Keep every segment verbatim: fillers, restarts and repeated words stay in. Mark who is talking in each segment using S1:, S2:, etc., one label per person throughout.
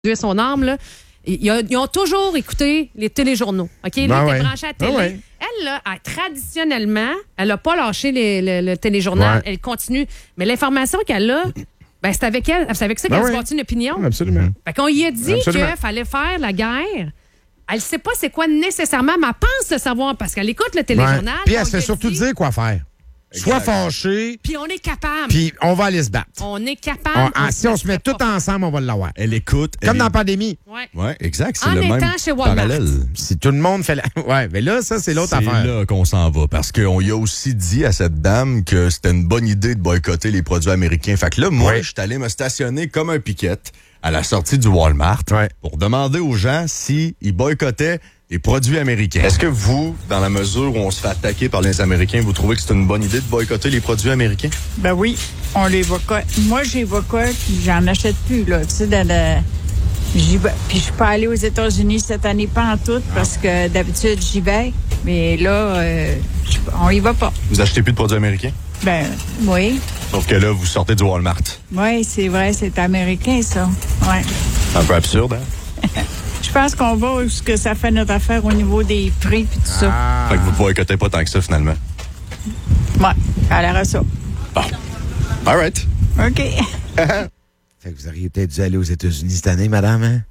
S1: Dieu son âme, là. Ils, ils ont toujours écouté les téléjournaux. OK?
S2: Ben
S1: Là,
S2: ouais.
S1: t'es branché à la télé.
S2: Ben ouais.
S1: Elle, là, elle, traditionnellement, elle n'a pas lâché les, le, le téléjournal.
S2: Ouais.
S1: Elle continue. Mais l'information qu'elle a, ben, c'est avec elle. C'est avec ça
S2: Ben
S1: qu'elle
S2: ouais.
S1: se bâtit une opinion.
S2: Absolument.
S1: Fait qu'on y a dit
S2: Absolument.
S1: qu'il fallait faire la guerre. Elle ne sait pas c'est quoi nécessairement, mais elle pense le savoir parce qu'elle écoute le téléjournal.
S2: Ouais. Puis elle
S1: on
S2: se fait
S1: lui a
S2: surtout
S1: dit,
S2: dire quoi faire. Soit
S3: Exact.
S2: fâché,
S1: Puis on est capable.
S2: puis on va aller se battre.
S1: On est capable.
S2: On- ah, si on se met
S1: laisserait
S2: tout
S1: pas
S2: ensemble, on va l'avoir.
S3: Elle écoute.
S2: Comme
S3: elle
S2: dans la
S3: est-
S2: pandémie.
S1: faire. Ouais.
S3: Ouais, exact. C'est
S1: En
S3: le même
S1: étant chez Walmart.
S3: parallèle.
S2: Si tout le monde fait la... Ouais, mais là, ça, c'est l'autre
S3: C'est
S2: affaire.
S3: là qu'on s'en va. Parce qu'on y a aussi dit à cette dame que c'était une bonne idée de boycotter les produits américains. Fait que là, moi,
S2: Oui.
S3: je suis allé me stationner comme un piquette à la sortie du Walmart
S2: Ouais.
S3: pour demander aux gens s'ils boycottaient les produits américains. Est-ce que vous, dans la mesure où on se fait attaquer par les Américains, vous trouvez que c'est une bonne idée de boycotter les produits américains?
S4: Ben oui, on les boycotte. Moi, j'ai boycotte, puis j'en achète plus, là. Tu sais, dans le... j'y vais. Puis je suis pas allée aux États-Unis cette année, pas en tout, parce que d'habitude, j'y vais. Mais là, euh, je- on y va pas.
S3: Vous achetez plus de produits américains?
S4: Ben, oui.
S3: Sauf que là, vous sortez du Walmart.
S4: Oui, c'est vrai, c'est américain, ça. Ouais.
S3: C'est un peu absurde, hein?
S4: Je pense qu'on va où ce que ça fait notre affaire au niveau des prix, puis tout ça.
S2: Ah.
S3: Fait que vous boycottez pas tant que ça, finalement.
S4: Ouais, à l'air à ça.
S3: Bon. All right.
S4: OK.
S2: Fait que vous auriez peut-être dû aller aux États-Unis cette année, madame, hein?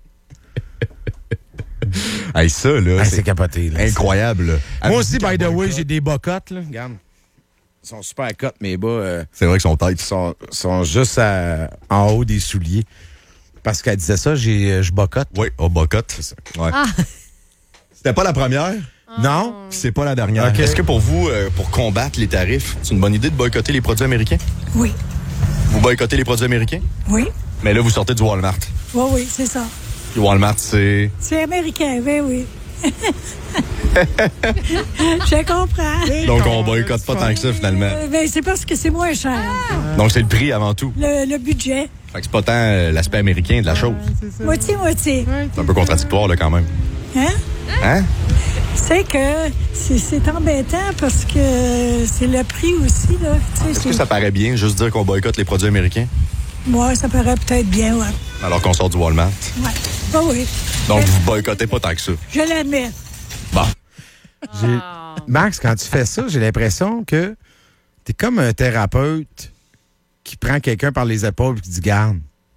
S3: Hey, ça, là,
S2: Ah,
S3: c'est
S2: c'est capoté, là.
S3: incroyable. là.
S2: Moi
S3: Avez-vous
S2: aussi,
S3: dit
S2: by the
S3: qu'un
S2: way,
S3: boycott-
S2: j'ai des bas cotes, là. Regarde. Ils sont super cotes, mes bas. euh,
S3: C'est vrai qu'ils sont têtes.
S2: sont, sont juste à- en haut des souliers. Parce qu'elle disait ça, j'ai, euh, je bocote.
S3: Oui, au boycott. C'est ça. Ouais.
S1: Ah.
S3: C'était pas la première,
S2: Non?
S3: puis c'est pas la dernière.
S2: Ok.
S3: Est-ce que pour vous, euh, pour combattre les tarifs, c'est une bonne idée de boycotter les produits américains?
S5: Oui,
S3: Vous boycottez les produits américains?
S5: oui,
S3: Mais là, vous sortez du Walmart.
S5: oui, oui, c'est ça.
S3: Le Walmart, c'est...
S5: C'est américain, oui, oui. Je comprends.
S3: Donc, on boycotte pas tant que ça, finalement.
S5: Euh, ben, c'est parce que c'est moins cher,
S3: Donc, c'est le prix avant tout.
S5: le, le budget.
S3: Fait que c'est pas tant euh, l'aspect américain de la chose.
S5: Moitié-moitié.
S3: C'est un peu contradictoire, là, quand même.
S5: Hein?
S3: Hein?
S5: C'est que c'est, c'est embêtant parce que c'est le prix aussi, là. Tu sais,
S3: Est-ce que
S5: c'est-
S3: ça paraît bien, juste dire qu'on boycotte les produits américains,
S5: Moi, ça paraît peut-être bien, ouais.
S3: alors qu'on sort du Walmart?
S5: Ouais. Ben oui,
S3: Donc, vous boycottez pas tant que ça.
S5: je l'admets.
S3: Bon.
S2: J'ai- Max, quand tu fais ça, j'ai l'impression que t'es comme un thérapeute qui prend quelqu'un par les épaules et qui dit, garde,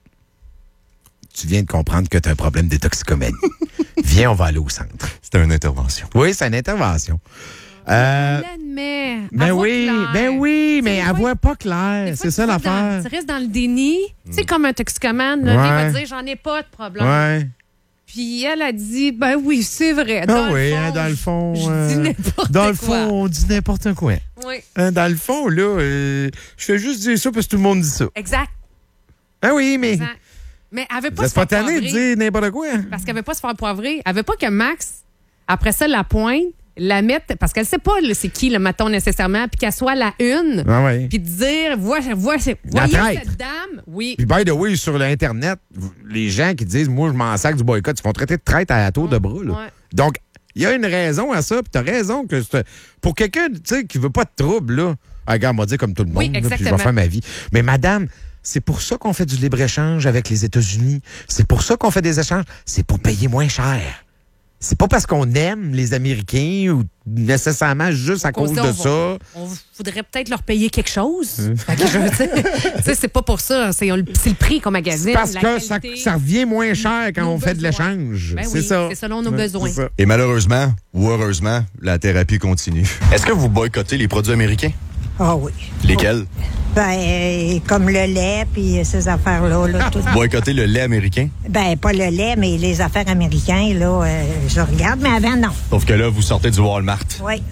S2: tu viens de comprendre que tu as un problème de toxicomanie. Viens, on va aller au centre.
S3: C'était une intervention.
S2: Oui, c'est une intervention. Euh,
S1: Je l'admets.
S2: ben
S1: À voix
S2: oui,
S1: claire.
S2: ben oui, mais
S1: des
S2: elle
S1: fois,
S2: voit pas
S1: Des
S2: clair.
S1: fois,
S2: C'est
S1: tu
S2: ça
S1: vas dans-
S2: l'affaire.
S1: Tu restes dans le déni. Tu sais, comme un toxicomane, là,
S2: Ouais.
S1: il va dire j'en ai pas de problème.
S2: Ouais.
S1: Puis elle a dit ben oui, c'est vrai.
S2: Ah
S1: Dans
S2: oui,
S1: le
S2: hein,
S1: fond,
S2: dans le fond.
S1: Je
S2: euh,
S1: dis n'importe
S2: Dans le
S1: quoi.
S2: fond, on dit n'importe quoi.
S1: Oui,
S2: Hein, dans le fond, là, euh, je fais juste dire ça parce que tout le monde dit ça.
S1: exact.
S2: Ah oui, mais
S1: exact. Mais elle veut
S2: vous
S1: pas
S2: êtes
S1: se faire
S2: pas tanné de
S1: poivrer.
S2: dire n'importe quoi.
S1: Parce qu'elle veut pas se faire poivrer. Elle veut pas que Max, après ça, la pointe, la mette, parce qu'elle sait pas là, c'est qui le maton nécessairement, puis qu'elle soit la une,
S2: Ah ouais.
S1: puis de dire, vois, vois,
S2: La
S1: voyez
S2: traite.
S1: cette dame, oui.
S2: Puis, by the way, sur l'Internet, vous- les gens qui disent, moi, je m'en sac du boycott, ils se font traiter de traite à la tour de bras. Là.
S1: Ouais.
S2: Donc, il y a une raison à ça, puis t'as raison que c'est- pour quelqu'un, tu sais, qui veut pas de trouble, là, ah, regarde, on va dire comme tout le monde,
S1: Oui,
S2: là, puis je vais
S1: exactement.
S2: faire ma vie. Mais madame, c'est pour ça qu'on fait du libre-échange avec les États-Unis. C'est pour ça qu'on fait des échanges. C'est pour payer moins cher. C'est pas parce qu'on aime les Américains ou nécessairement juste à
S1: Qu'on
S2: cause
S1: se dit,
S2: de
S1: on va-
S2: ça.
S1: On voudrait peut-être leur payer quelque chose. Fait que je veux dire, tu sais, c'est pas pour ça. C'est c'est le prix qu'on magasine.
S2: C'est parce
S1: la
S2: que ça,
S1: qualité.
S2: ça revient moins cher quand
S1: Nos
S2: on fait de
S1: besoins.
S2: l'échange.
S1: Ben
S2: c'est
S1: oui,
S2: ça.
S1: c'est selon nos
S2: Ouais,
S1: besoins.
S2: c'est ça.
S3: Et malheureusement, ou heureusement, la thérapie continue. Est-ce que vous boycottez les produits américains?
S5: Ah oui.
S3: Lesquels?
S5: Ben, euh, comme le lait, puis ces affaires-là, là, tout.
S3: Boycotter le lait américain?
S5: Ben, pas le lait, mais les affaires américaines, là, euh, je regarde, mais avant, non.
S3: Sauf que là, vous sortez du Walmart.
S5: Oui.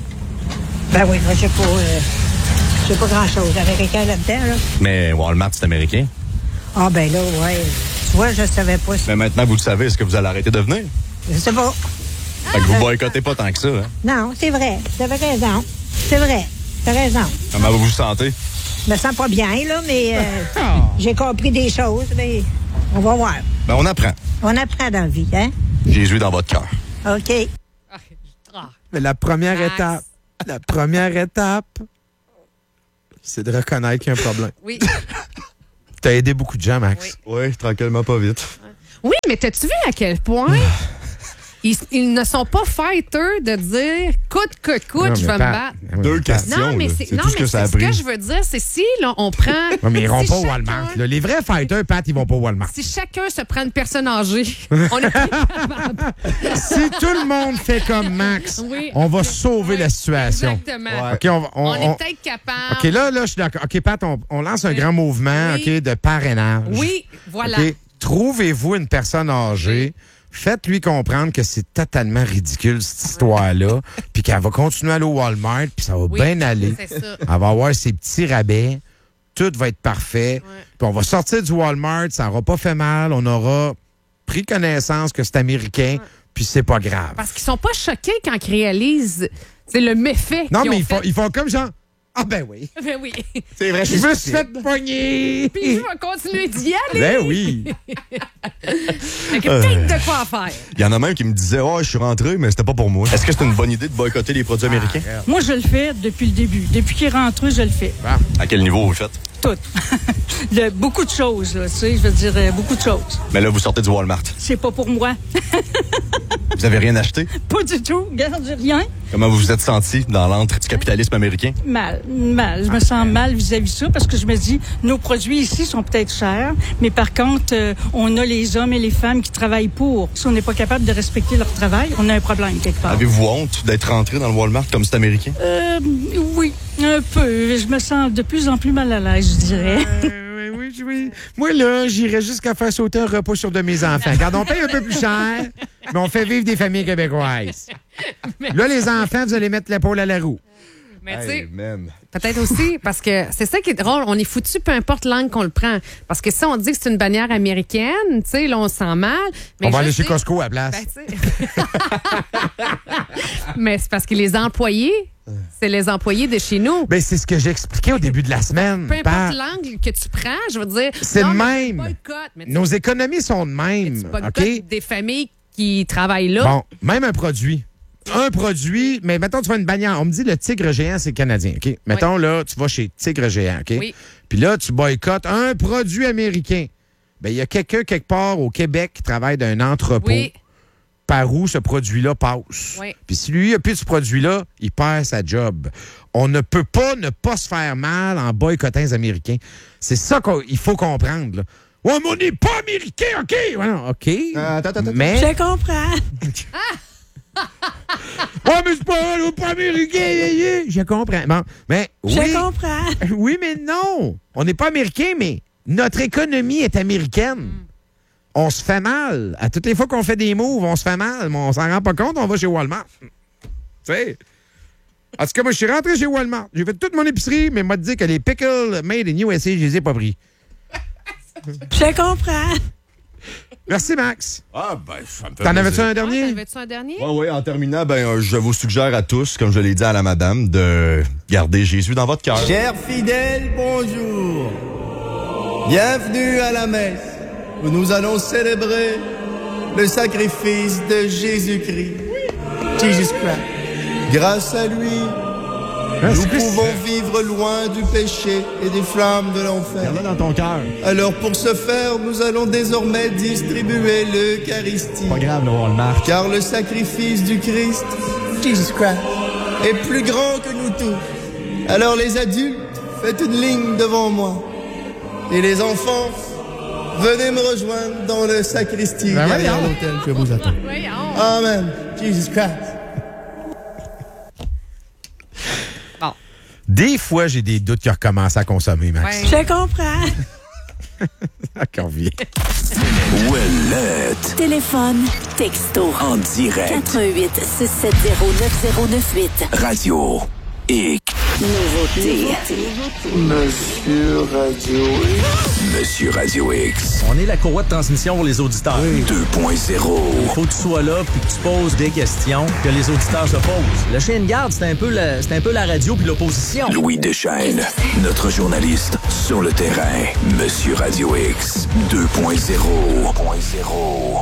S5: Ben oui, moi, j'ai pas, euh, j'ai pas grand-chose américain là-dedans, là.
S3: Mais Walmart, c'est américain.
S5: Ah, ben là, ouais. Tu vois, je savais pas si...
S3: Mais maintenant, vous le savez, est-ce que vous allez arrêter de venir?
S5: Je sais pas.
S3: Fait que vous boycottez pas tant que ça, hein?
S5: Non, c'est vrai. T'avais raison. C'est vrai. T'as raison.
S3: Comment vous vous sentez?
S5: Je me sens pas bien, là, mais euh, j'ai compris des choses, mais on va voir.
S3: Ben, on apprend.
S5: On apprend dans la vie, hein?
S3: Jésus dans votre cœur.
S5: OK.
S1: Ah,
S2: Mais la première
S1: Max.
S2: étape, la première étape, c'est de reconnaître qu'il y a un problème.
S1: oui.
S2: T'as aidé beaucoup de gens, Max.
S1: Oui.
S3: Oui, tranquillement, pas vite.
S1: Oui, mais t'as-tu vu à quel point ils, ils ne sont pas fighters de dire coûte que coûte,
S2: Non,
S1: je
S2: mais
S1: vais me
S2: pas-
S1: battre.
S2: Non,
S3: Deux
S2: mais pas-
S3: questions.
S1: Non, mais
S3: là.
S1: c'est
S3: C'est
S1: non,
S3: tout ce
S1: mais
S3: que ça a
S1: c'est ce que
S3: pris.
S1: je veux dire, c'est si là, on prend.
S2: Non, mais ils iront
S1: si
S2: pas au
S1: chacun-
S2: Walmart. là. Les vrais fighters, Pat, ils vont pas au Walmart.
S1: Si chacun se prend une personne âgée, on est plus capable.
S2: Si tout le monde fait comme Max,
S1: Oui.
S2: on va sauver la situation.
S1: Exactement.
S2: OK, on, va- on-
S1: On,
S2: on-
S1: est peut-être capable.
S2: OK, là, là, je suis d'accord. OK, Pat, on, on lance un
S1: Oui.
S2: grand mouvement
S1: Oui.
S2: OK, de parrainage.
S1: Oui, voilà.
S2: OK? Trouvez-vous une personne âgée. Faites-lui comprendre que c'est totalement ridicule, cette histoire-là, puis qu'elle va continuer à aller au Walmart, puis ça va
S1: Oui,
S2: bien aller.
S1: c'est ça.
S2: Elle va avoir ses petits rabais. Tout va être parfait. Puis on va sortir du Walmart, ça n'aura pas fait mal. On aura pris connaissance que c'est américain, puis c'est pas grave.
S1: Parce qu'ils sont pas choqués quand ils réalisent c'est le méfait
S2: Non,
S1: qu'ils
S2: mais
S1: ont
S2: ils font,
S1: fait.
S2: ils font comme genre, ah ben oui,
S1: Ben oui.
S3: C'est vrai,
S2: je me suis fait pogner.
S1: Puis je vais continuer d'y aller.
S2: Ben oui.
S1: Fait que peut-être de quoi faire.
S3: Il y en a même qui me disaient, oh, je suis rentré, mais c'était pas pour moi. Est-ce que c'est une bonne idée de boycotter les produits américains?
S5: Moi, je le fais depuis le début. Depuis qu'il est rentré, je le fais.
S3: À quel niveau vous le faites?
S5: Tout. De, beaucoup de choses, là, tu sais, je veux dire, euh, beaucoup de choses.
S3: Mais là, vous sortez du Walmart.
S5: C'est pas pour moi.
S3: Vous avez rien acheté?
S5: Pas du tout. Regarde, j'ai rien.
S3: Comment vous vous êtes senti dans l'antre du capitalisme américain?
S5: Mal, mal. Je me sens mal vis-à-vis de ça parce que je me dis, nos produits ici sont peut-être chers, mais par contre, euh, on a les hommes et les femmes qui travaillent pour. Si on n'est pas capable de respecter leur travail, on a un problème quelque part.
S3: Avez-vous honte d'être rentré dans le Walmart comme c'est américain?
S5: Euh, oui, un peu. Je me sens de plus en plus mal à l'aise, je dirais.
S2: Euh, oui, oui, oui. Moi, là, j'irais jusqu'à faire sauter un repas sur de mes enfants. Quand on paye un peu plus cher, mais on fait vivre des familles québécoises. Là, les enfants, vous allez mettre l'épaule à la roue.
S1: Mais tu sais,
S3: Hey, man.
S1: peut-être aussi, parce que c'est ça qui est drôle, on est foutu peu importe l'angle qu'on le prend. Parce que si on dit que c'est une bannière américaine, tu sais, là, on se sent mal. Mais
S2: On va
S1: je
S2: aller chez
S1: sais-
S2: Costco à la place.
S1: Ben, tu sais. Mais c'est parce que les employés, c'est les employés de chez nous.
S2: Ben, c'est ce que j'expliquais au début de la semaine.
S1: Peu
S2: Par-
S1: importe l'angle que tu prends, je veux dire.
S2: C'est
S1: non,
S2: le
S1: mais
S2: même.
S1: tu boycottes, mais tu-
S2: Nos économies sont de
S1: tu
S2: même.
S1: boycottes
S2: OK?
S1: des familles qui travaillent là.
S2: Bon, même un produit. Un produit, mais mettons, tu vas une bannière. On me dit le tigre géant, c'est canadien. OK? Mettons, là, tu vas chez Tigre géant. OK?
S1: Oui.
S2: Puis là, tu boycottes un produit américain. Ben, il y a quelqu'un quelque part au Québec qui travaille dans un entrepôt
S1: Oui.
S2: par où ce produit-là passe.
S1: Oui.
S2: Puis si lui, il n'a plus de ce produit-là, il perd sa job. On ne peut pas ne pas se faire mal en boycottant les Américains. C'est ça qu'il faut comprendre, là. Ouais, mais on n'est pas américain, OK? Ouais, non, OK.
S3: Euh, attends, attends, attends.
S2: mais...
S5: Je comprends.
S2: Ouais, mais c'est pas, on n'est pas américain. Je comprends. Bon, mais oui.
S5: Je comprends.
S2: Oui, mais non. On n'est pas américain, mais notre économie est américaine. On se fait mal. À toutes les fois qu'on fait des moves, on se fait mal, mais on s'en rend pas compte, on va chez Walmart. Tu sais? En tout cas, moi, je suis rentré chez Walmart. J'ai fait toute mon épicerie, mais m'a dit que les pickles made in U S A, je les ai pas pris.
S5: Je comprends.
S2: Merci, Max.
S3: Ah, ben, ça me fait
S2: T'en avais-tu
S3: plaisir.
S2: un
S1: Ah,
S2: dernier?
S1: t'en avais-tu un dernier?
S3: Oui, oui, en terminant, ben, euh, je vous suggère à tous, comme je l'ai dit à la madame, de garder Jésus dans votre cœur.
S6: Chers fidèles, bonjour. Bienvenue à la messe où nous allons célébrer le sacrifice de Jésus-Christ. Jesus Christ. Grâce à lui, nous pouvons vivre loin du péché et des flammes de l'enfer.
S3: Garde-le dans ton cœur.
S6: Alors pour ce faire, nous allons désormais distribuer l'Eucharistie.
S3: Pas grave, le Walmart.
S6: Car le sacrifice du Christ, Jesus Christ, est plus grand que nous tous. Alors les adultes, faites une ligne devant moi. Et les enfants, venez me rejoindre dans le sacristie
S2: Ben
S6: derrière
S2: voyons.
S6: l'autel. Je vous attends.
S1: Voyons.
S6: Amen. Jesus Christ.
S1: Bon.
S2: Des fois, j'ai des doutes qu'il a recommencé à consommer, Max.
S1: Ouais.
S5: Je comprends.
S2: Encore vient.
S7: Ouellette.
S8: Téléphone, texto,
S7: En direct.
S8: quatre un huit, six sept zéro, neuf zéro neuf huit.
S7: Radio X.
S8: Nouveauté.
S6: Monsieur Radio
S7: Monsieur Radio X.
S9: On est la courroie de transmission pour les auditeurs.
S7: deux point zéro.
S9: Il faut que tu sois là puis que tu poses des questions que les auditeurs se posent. Le chien de garde, c'est un peu la, c'est un peu la radio puis l'opposition.
S7: Louis Deschaînes, notre journaliste sur le terrain. Monsieur Radio X deux point zéro.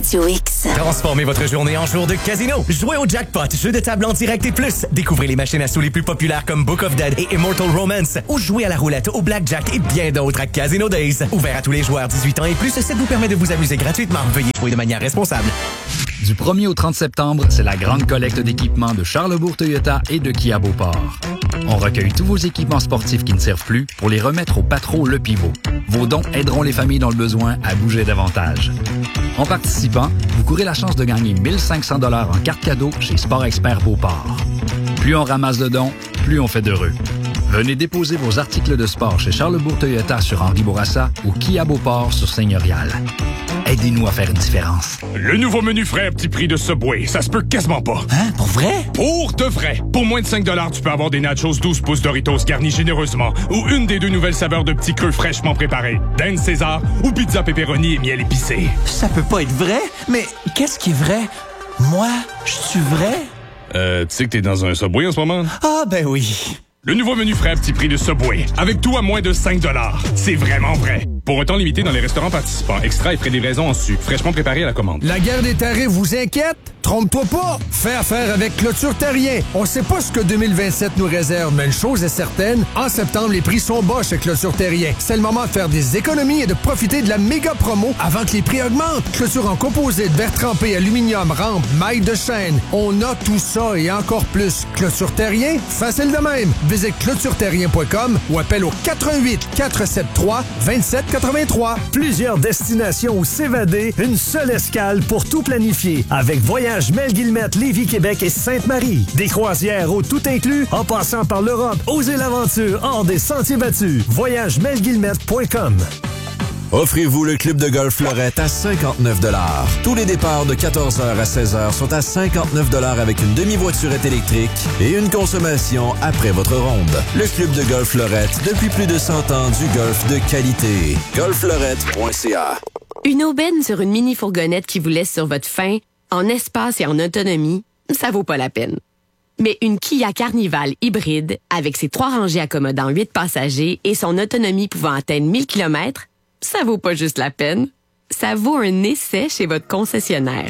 S8: Radio X.
S10: Transformez votre journée en jour de casino. Jouez au jackpot, jeu de table en direct et plus. Découvrez les machines à sous les plus populaires comme Book of Dead et Immortal Romance. Ou jouez à la roulette, au blackjack et bien d'autres à Casino Days. Ouvert à tous les joueurs dix-huit ans et plus, ça vous permet de vous amuser gratuitement. Veuillez jouer de manière responsable.
S11: Du premier au trente septembre, c'est la grande collecte d'équipements de Charlesbourg Toyota et de Kia Beauport. On recueille tous vos équipements sportifs qui ne servent plus pour les remettre au Patro Le Pivot. Vos dons aideront les familles dans le besoin à bouger davantage. En participant, vous courez la chance de gagner mille cinq cents dollars en carte cadeau chez Sport Expert Beauport. Plus on ramasse de dons, plus on fait d'heureux. Venez déposer vos articles de sport chez Charlesbourg Toyota sur Henri Bourassa ou Kia Beauport sur Seigneurial. Aidez-nous à faire une différence.
S12: Le nouveau menu frais à petit prix de Subway, ça se peut quasiment pas.
S10: Hein? Pour vrai?
S12: Pour de vrai. Pour moins de cinq dollars, tu peux avoir des nachos douze pouces Doritos garnis généreusement ou une des deux nouvelles saveurs de petits creux fraîchement préparés. Dinde César ou pizza pepperoni et miel épicé.
S10: Ça peut pas être vrai? Mais qu'est-ce qui est vrai? Moi, je suis vrai?
S12: Euh, tu sais que t'es dans un Subway en ce moment?
S10: Ah, ben oui.
S12: Le nouveau menu frais à petit prix de Subway, avec tout à moins de cinq dollars. C'est vraiment vrai. Pour un temps limité dans les restaurants participants, extra et frais de livraison en su, fraîchement préparé à la commande.
S13: La guerre des tarifs vous inquiète? Trompe-toi pas! Fais affaire avec Clôture Terrien. On sait pas ce que deux mille vingt-sept nous réserve, mais une chose est certaine, en septembre, les prix sont bas chez Clôture Terrien. C'est le moment de faire des économies et de profiter de la méga promo avant que les prix augmentent. Clôture en composite, verre trempé, aluminium, rampe, maille de chaîne. On a tout ça et encore plus. Clôture Terrien, facile de même. Visite clôture terrien point com ou appelle au quatre un huit, quatre sept trois, deux sept huit trois.
S14: Plusieurs destinations où s'évader, une seule escale pour tout planifier. Avec Voyage Mel-Guillemette, Lévis, Québec et Sainte-Marie. Des croisières au tout inclus, en passant par l'Europe. Osez l'aventure hors des sentiers battus. voyage mel guillemette point com.
S15: Offrez-vous le club de golf Fleurette à cinquante-neuf dollars. Tous les départs de quatorze heures à seize heures sont à cinquante-neuf dollars avec une demi-voiturette électrique et une consommation après votre ronde. Le club de golf Fleurette, depuis plus de cent ans, du golf de qualité. golf fleurette point c a.
S16: Une aubaine sur une mini-fourgonnette qui vous laisse sur votre faim, en espace et en autonomie, ça vaut pas la peine. Mais une Kia Carnival hybride, avec ses trois rangées accommodant huit passagers et son autonomie pouvant atteindre mille kilomètres, ça vaut pas juste la peine. Ça vaut un essai chez votre concessionnaire.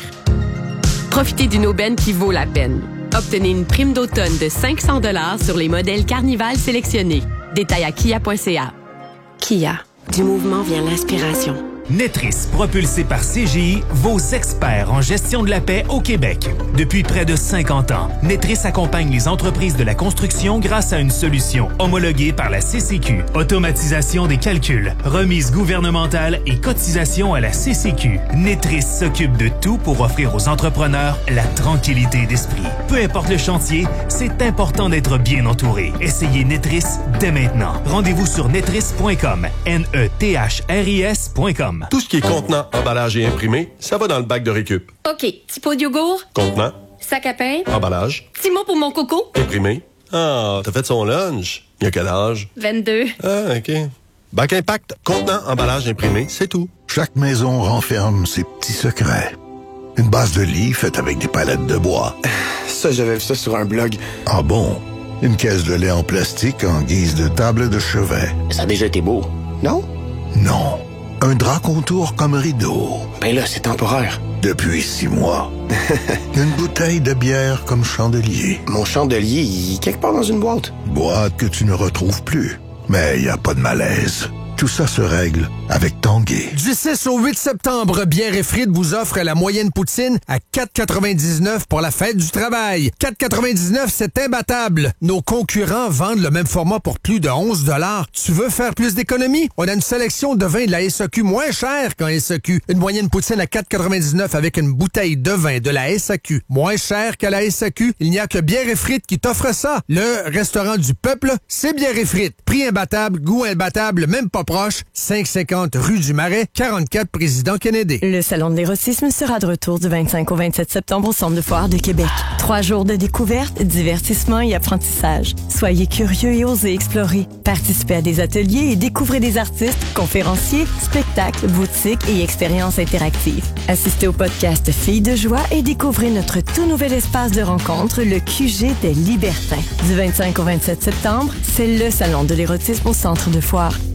S16: Profitez d'une aubaine qui vaut la peine. Obtenez une prime d'automne de cinq cents dollars sur les modèles Carnival sélectionnés. Détail à kia point c a. Kia. Du mouvement vient l'inspiration.
S17: Netris, propulsé par C G I, vos experts en gestion de la paix au Québec. Depuis près de cinquante ans, Netris accompagne les entreprises de la construction grâce à une solution homologuée par la C C Q. Automatisation des calculs, remise gouvernementale et cotisation à la C C Q. Netris s'occupe de tout pour offrir aux entrepreneurs la tranquillité d'esprit. Peu importe le chantier, c'est important d'être bien entouré. Essayez Netris dès maintenant. Rendez-vous sur netris point com, N E T H R I S point com.
S18: Tout ce qui est contenant, emballage et imprimé, ça va dans le bac de récup.
S16: OK. Petit pot de yogourt.
S18: Contenant,
S16: Sac à pain.
S18: emballage,
S16: Petit mot pour mon coco.
S18: imprimé. Ah, t'as fait son lunch. Il y a quel âge?
S16: vingt-deux.
S18: Ah, OK. Bac impact, contenant, emballage, imprimé, c'est tout.
S19: Chaque maison renferme ses petits secrets. Une base de lit faite avec des palettes de bois.
S20: Ça, j'avais vu ça sur un blog.
S19: Ah bon? Une caisse de lait en plastique en guise de table de chevet.
S20: Ça a déjà été beau, non?
S19: Non. Un drap contour comme rideau.
S20: Ben là, c'est temporaire.
S19: Depuis six mois. Une bouteille de bière comme chandelier.
S20: Mon chandelier, il est quelque part dans une boîte.
S19: Boîte que tu ne retrouves plus. Mais il n'y a pas de malaise. Tout ça se règle avec Tanguay.
S13: Du six au huit septembre, Bière et Frites vous offre la moyenne poutine à quatre quatre-vingt-dix-neuf pour la fête du travail. quatre quatre-vingt-dix-neuf, c'est imbattable. Nos concurrents vendent le même format pour plus de onze dollars. Tu veux faire plus d'économies? On a une sélection de vins de la S A Q moins cher qu'en S A Q. Une moyenne poutine à quatre quatre-vingt-dix-neuf avec une bouteille de vin de la S A Q moins cher qu'à la S A Q. Il n'y a que Bière et Frites qui t'offre ça. Le restaurant du peuple, c'est Bière et Frites. Prix imbattable, goût imbattable, même pas proche. cinq cent cinquante rue du Marais, quarante-quatre Président Kennedy.
S21: Le Salon de l'érotisme sera de retour du vingt-cinq au vingt-sept septembre au Centre de foire de Québec. Trois jours de découverte, divertissement et apprentissage. Soyez curieux et osez explorer. Participez à des ateliers et découvrez des artistes, conférenciers, spectacles, boutiques et expériences interactives. Assistez au podcast Filles de joie et découvrez notre tout nouvel espace de rencontre, le Q G des Libertins. Du vingt-cinq au vingt-sept septembre, c'est le Salon de l'érotisme au Centre de foire. Tous les détails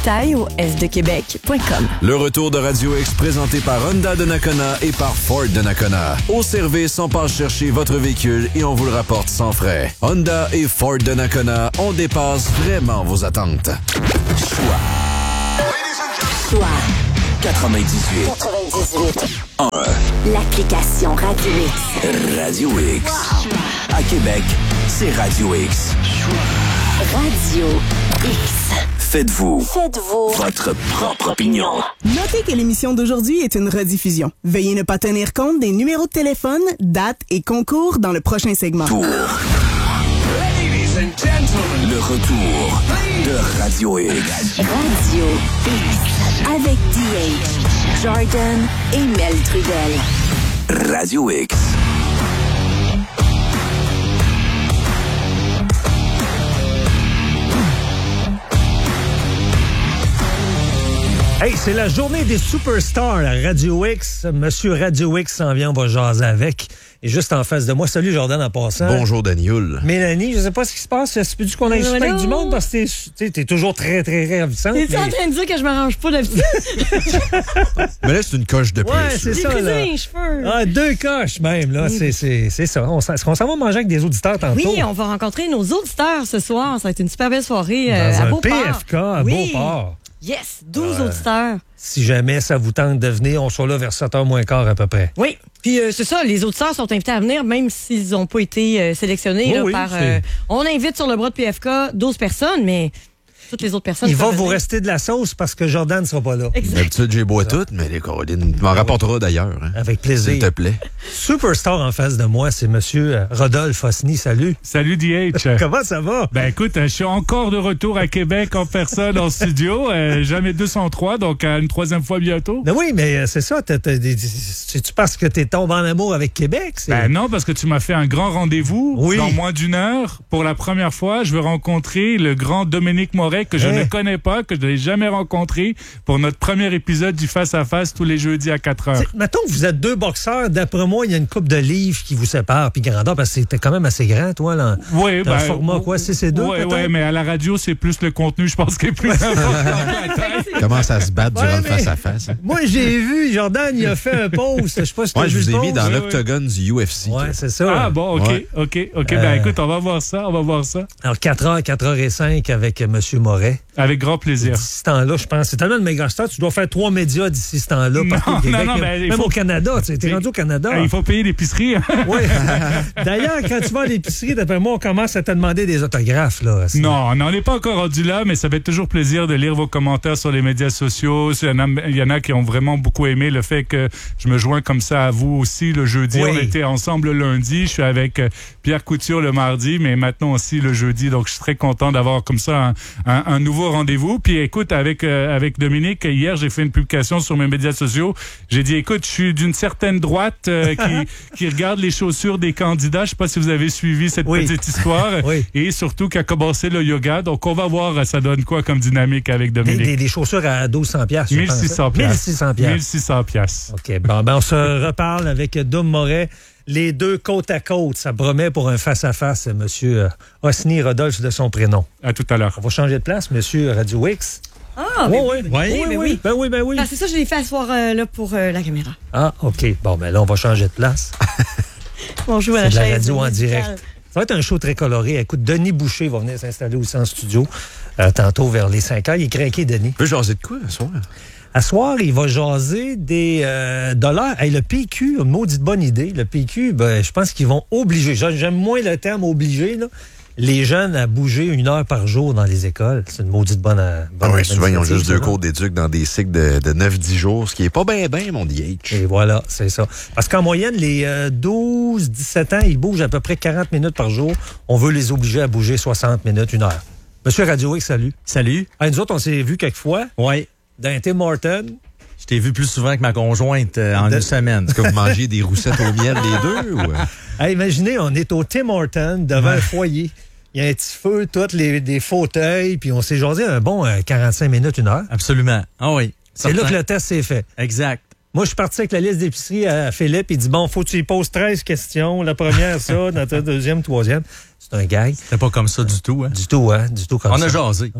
S21: Détails au s de québec point com.
S15: Le retour de Radio X présenté par Honda de Nakona et par Ford de Nakona. Au service, on passe chercher votre véhicule et on vous le rapporte sans frais. Honda et Ford de Nakona, on dépasse vraiment vos attentes. Choix.
S8: Choix.
S7: quatre-vingt-dix-huit.
S8: quatre-vingt-dix-huit.
S7: un.
S8: L'application Radio X.
S7: Radio X.
S8: Wow.
S7: À Québec, c'est Radio X.
S8: Radio X.
S7: Faites-vous.
S8: Faites-vous.
S7: Votre propre opinion.
S4: Notez que l'émission d'aujourd'hui est une rediffusion. Veuillez ne pas tenir compte des numéros de téléphone, dates et concours dans le prochain segment.
S7: Tour. Le retour de Radio X.
S8: Radio X. Avec D H, Jordan et Mel Trudel.
S7: Radio X.
S14: Hey, c'est la journée des superstars à Radio X. Monsieur Radio X s'en vient, on va jaser avec. Et juste en face de moi, salut Jordan en passant.
S3: Bonjour Daniel.
S14: Mélanie, je sais pas ce qui se passe. Est-ce que tu qu'on a un avec du monde parce que t'es, t'es toujours très, très ravissante.
S1: T'es-tu
S14: mais...
S1: en train de dire que je m'arrange pas d'habitude?
S3: Mais là, c'est une coche de plus.
S14: Ouais, c'est
S1: J'ai
S14: ça.
S1: brisé
S14: Là.
S1: les cheveux.
S14: Ah, deux coches même, là. C'est, c'est, c'est ça. On, est-ce qu'on s'en va manger avec des auditeurs tantôt?
S1: Oui, on va rencontrer nos auditeurs ce soir. Ça va être une super belle soirée euh,
S14: Dans
S1: à
S14: un
S1: Beauport.
S14: P F K à
S1: Oui.
S14: Beauport.
S1: Yes, douze
S14: Euh,
S1: auditeurs.
S14: Si jamais ça vous tente de venir, on sera là vers sept heures moins quart à peu près.
S1: Oui. Puis euh, c'est ça, les auditeurs sont invités à venir, même s'ils n'ont pas été euh, sélectionnés
S14: Oui,
S1: là,
S14: oui,
S1: par...
S14: c'est-
S1: euh, on invite sur le bras de P F K douze personnes, mais toutes les autres personnes...
S14: Il va
S1: peuvent
S14: vous
S1: venir.
S14: rester de la sauce parce que Jordan ne sera pas là.
S3: D'habitude, j'ai bois toutes, mais les Caroline m'en rapportera d'ailleurs. Hein.
S14: Avec plaisir.
S3: S'il te plaît.
S14: Superstar en face de moi, c'est monsieur euh, Rodolphe Osny. Salut.
S22: Salut D H.
S14: Comment ça va?
S22: Ben écoute, je suis encore de retour à Québec en personne, en studio. Euh, jamais deux cent trois, donc euh, une troisième fois bientôt.
S14: Ben oui, mais euh, c'est ça. t'as- t'as des- C'est-tu parce que t'es tombé en amour avec Québec? C'est...
S22: Ben non, parce que tu m'as fait un grand rendez-vous.
S14: Oui.
S22: Dans moins d'une heure, pour la première fois, je vais rencontrer le grand Dominique Moret, que je
S14: Hein?
S22: ne connais pas, que je n'ai jamais rencontré, pour notre premier épisode du Face-à-Face tous les jeudis à quatre heures.
S14: C'est- Mettons que vous êtes deux boxeurs. D'après moi, il y a une coupe de livres qui vous sépare, puis grandeur, parce que t'es quand même assez grand, toi, là.
S22: Oui,
S14: T'as un
S22: ben,
S14: format, quoi, six et deux,
S22: Oui,
S14: peut-être?
S22: ouais, mais à la radio, c'est plus le contenu, je pense, qui est plus important.
S3: Commence à se battre
S14: Ouais,
S3: durant le
S14: mais-
S3: face-à-face. hein.
S14: Moi, j'ai vu, Jordan, il a fait un post. Je sais pas si t'as
S3: Ouais, je
S14: vu
S3: vous
S14: le
S3: ai mis
S14: post.
S3: dans
S22: ouais,
S3: l'octogone du U F C.
S14: Ouais, c'est ça.
S22: Ah bon, OK,
S3: Ouais.
S22: OK, OK.
S14: Euh,
S22: Ben écoute, on va voir ça, on va voir ça.
S14: Alors, quatre heures, quatre heures et cinq avec M. Moret.
S22: Avec grand plaisir.
S14: D'ici ce temps-là, je pense. C'est tellement de méga stars, tu dois faire trois médias d'ici ce temps-là. partout
S22: Non,
S14: au Québec.
S22: non, non, ben, il
S14: Même
S22: faut-
S14: au Canada. Tu sais, t'es
S22: C'est-
S14: rendu au Canada.
S22: Ah, il faut payer l'épicerie. hein.
S14: Oui. D'ailleurs, quand tu vas à l'épicerie, d'après moi, on commence à te demander des autographes. Là. C'est-
S22: Non, on n'en est pas encore rendu là, mais ça fait toujours plaisir de lire vos commentaires sur les médias sociaux. Il y en a, il y en a qui ont vraiment beaucoup aimé le fait que je me joins comme ça à vous aussi le jeudi.
S14: Oui.
S22: On était ensemble le lundi. Je suis avec euh, Pierre Couture le mardi, mais maintenant aussi le jeudi. Donc, je suis très content d'avoir comme ça un, un, un nouveau rendez-vous. Puis, écoute, avec, euh, avec Dominique, hier, j'ai fait une publication sur mes médias sociaux. J'ai dit, écoute, je suis d'une certaine droite euh, qui, qui regarde les chaussures des candidats. Je sais pas si vous avez suivi cette
S14: Oui.
S22: petite histoire.
S14: Oui.
S22: Et surtout qui a commencé le yoga. Donc, on va voir euh, ça donne quoi comme dynamique avec
S14: Des,
S22: Dominique.
S14: des, des chaussures à douze cents piastres. je
S22: mille six cents
S14: pense.
S22: piastres.
S14: mille six cents piastres.
S22: mille six cents piastres.
S14: OK. Bon, ben, on se reparle avec Dom Moret. Les deux côte à côte. Ça promet pour un face-à-face, monsieur euh, Osny Rodolphe de son prénom.
S22: À tout à l'heure.
S14: On va changer de place, monsieur Radio X.
S1: Ah,
S14: Oui,
S1: ben
S14: oui.
S1: oui,
S14: Oui,
S1: ben
S14: oui,
S1: oui.
S14: Ben oui, ben oui.
S1: Ah, c'est ça, je l'ai fait asseoir euh, là pour euh, la caméra.
S14: Ah, OK. Bon, ben là, on va changer de place.
S1: On joue à
S14: C'est
S1: la
S14: de la
S1: chaise
S14: radio en
S1: musicale.
S14: direct. Ça va être un show très coloré. Écoute, Denis Boucher va venir s'installer aussi en studio euh, tantôt vers les cinq heures. Il est craqué, Denis.
S3: Tu peux jaser de quoi, ce soir?
S14: À soir, il va jaser des euh, dollars. Hey, le P Q, une maudite bonne idée. Le P Q, ben, je pense qu'ils vont obliger, j'aime moins le terme obliger, là, les jeunes à bouger une heure par jour dans les écoles. C'est une maudite bonne, euh, bonne
S3: Ah oui, souvent, ils ont
S14: initiative,
S3: juste deux
S14: ça,
S3: cours d'éduc dans des cycles de, de neuf dix jours, ce qui est pas bien, bien, mon D H.
S14: Et voilà, c'est ça. Parce qu'en moyenne, les euh, douze dix-sept ans, ils bougent à peu près quarante minutes par jour. On veut les obliger à bouger soixante minutes, une heure. Monsieur Radio X, salut.
S9: Salut.
S14: Hey, nous autres, on s'est vus quelques fois.
S9: Oui.
S14: Dans Tim Hortons.
S9: Je t'ai vu plus souvent que ma conjointe euh, en
S14: De-
S9: une semaine.
S3: Est-ce que vous mangez des roussettes au miel, les deux? Ou...
S14: Hey, imaginez, on est au Tim Hortons, devant un foyer. Il y a un petit feu, tous les des fauteuils, puis on s'est jasé un bon euh, quarante-cinq minutes, une heure.
S9: Absolument. Ah oui.
S14: C'est là que le test s'est fait.
S9: Exact.
S14: Moi, je suis parti avec la liste d'épicerie à Philippe. Il dit, bon, faut que tu y poses treize questions. La première, ça, dans ta deuxième, troisième. C'est un gag.
S9: C'était pas comme ça du tout, hein?
S14: Du tout, hein? Du tout comme
S9: On
S14: ça.
S9: a jasé.
S14: Ouais.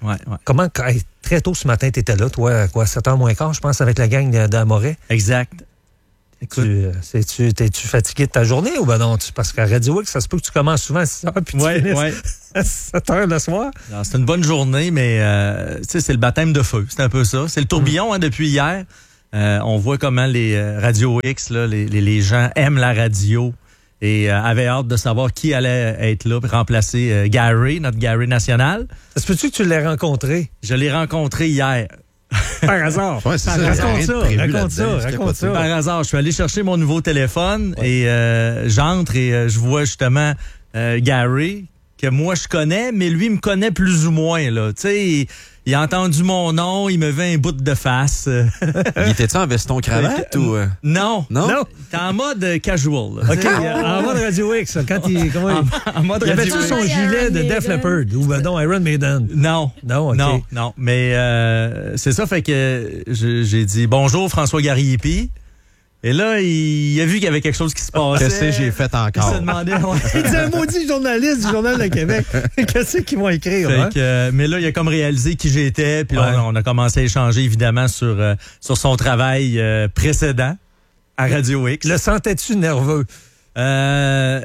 S10: ouais.
S2: Comment, hey, très tôt ce matin, tu étais là, toi, quoi, sept heures moins quart, je pense, avec la gang d'Amoret?
S10: Exact.
S2: Tu, euh, tu, t'es-tu fatigué de ta journée ou ben non? Tu, parce qu'à Radio X, ça se peut que tu commences souvent à six heures puis tu
S10: ouais,
S2: finisses
S10: ouais.
S2: à sept heures le soir.
S10: Non, c'est une bonne journée, mais euh, tu sais, c'est le baptême de feu. C'est un peu ça. C'est le tourbillon, hein, depuis hier. Euh, on voit comment les euh, Radio X, là, les, les, les gens aiment la radio et euh, avaient hâte de savoir qui allait être là pour remplacer euh, Gary, notre Gary national.
S2: Ça se peut-tu que tu l'aies rencontré?
S10: Je l'ai rencontré hier.
S2: Par hasard.
S10: Ouais, c'est
S2: Par
S10: ça,
S2: raconte ça, raconte ça, raconte ça.
S10: Par hasard, je suis allé chercher mon nouveau téléphone ouais. et euh, j'entre et euh, je vois justement euh, Gary, que moi je connais, mais lui me connaît plus ou moins. Là. Tu sais, il, il a entendu mon nom, il me veut un bout de face.
S15: Il était-tu en veston-cravate ou... Euh...
S10: Non.
S15: Non?
S10: Non. T'es en mode casual.
S2: Là. OK, en mode Radio X. Quand il, comment il...
S10: En, en mode
S2: il
S10: Radio
S2: avait-tu son gilet de Def Leppard ou ben non, Iron Maiden?
S10: Non.
S2: Non, okay.
S10: non, non. Mais euh, c'est ça, fait que je, j'ai dit bonjour François Gariépi. Et là, il a vu qu'il y avait quelque chose qui se passait.
S15: Qu'est-ce que j'ai fait encore?
S10: Il se demandait, ouais.
S2: Il dit un maudit journaliste du Journal de Québec. Qu'est-ce qu'ils vont écrire?
S10: Fait
S2: hein?
S10: que, euh, mais là, il a comme réalisé qui j'étais. Puis
S2: ouais.
S10: là, on, on a commencé à échanger, évidemment, sur, euh, sur son travail euh, précédent à Radio X.
S2: Le sentais-tu nerveux?
S10: Euh,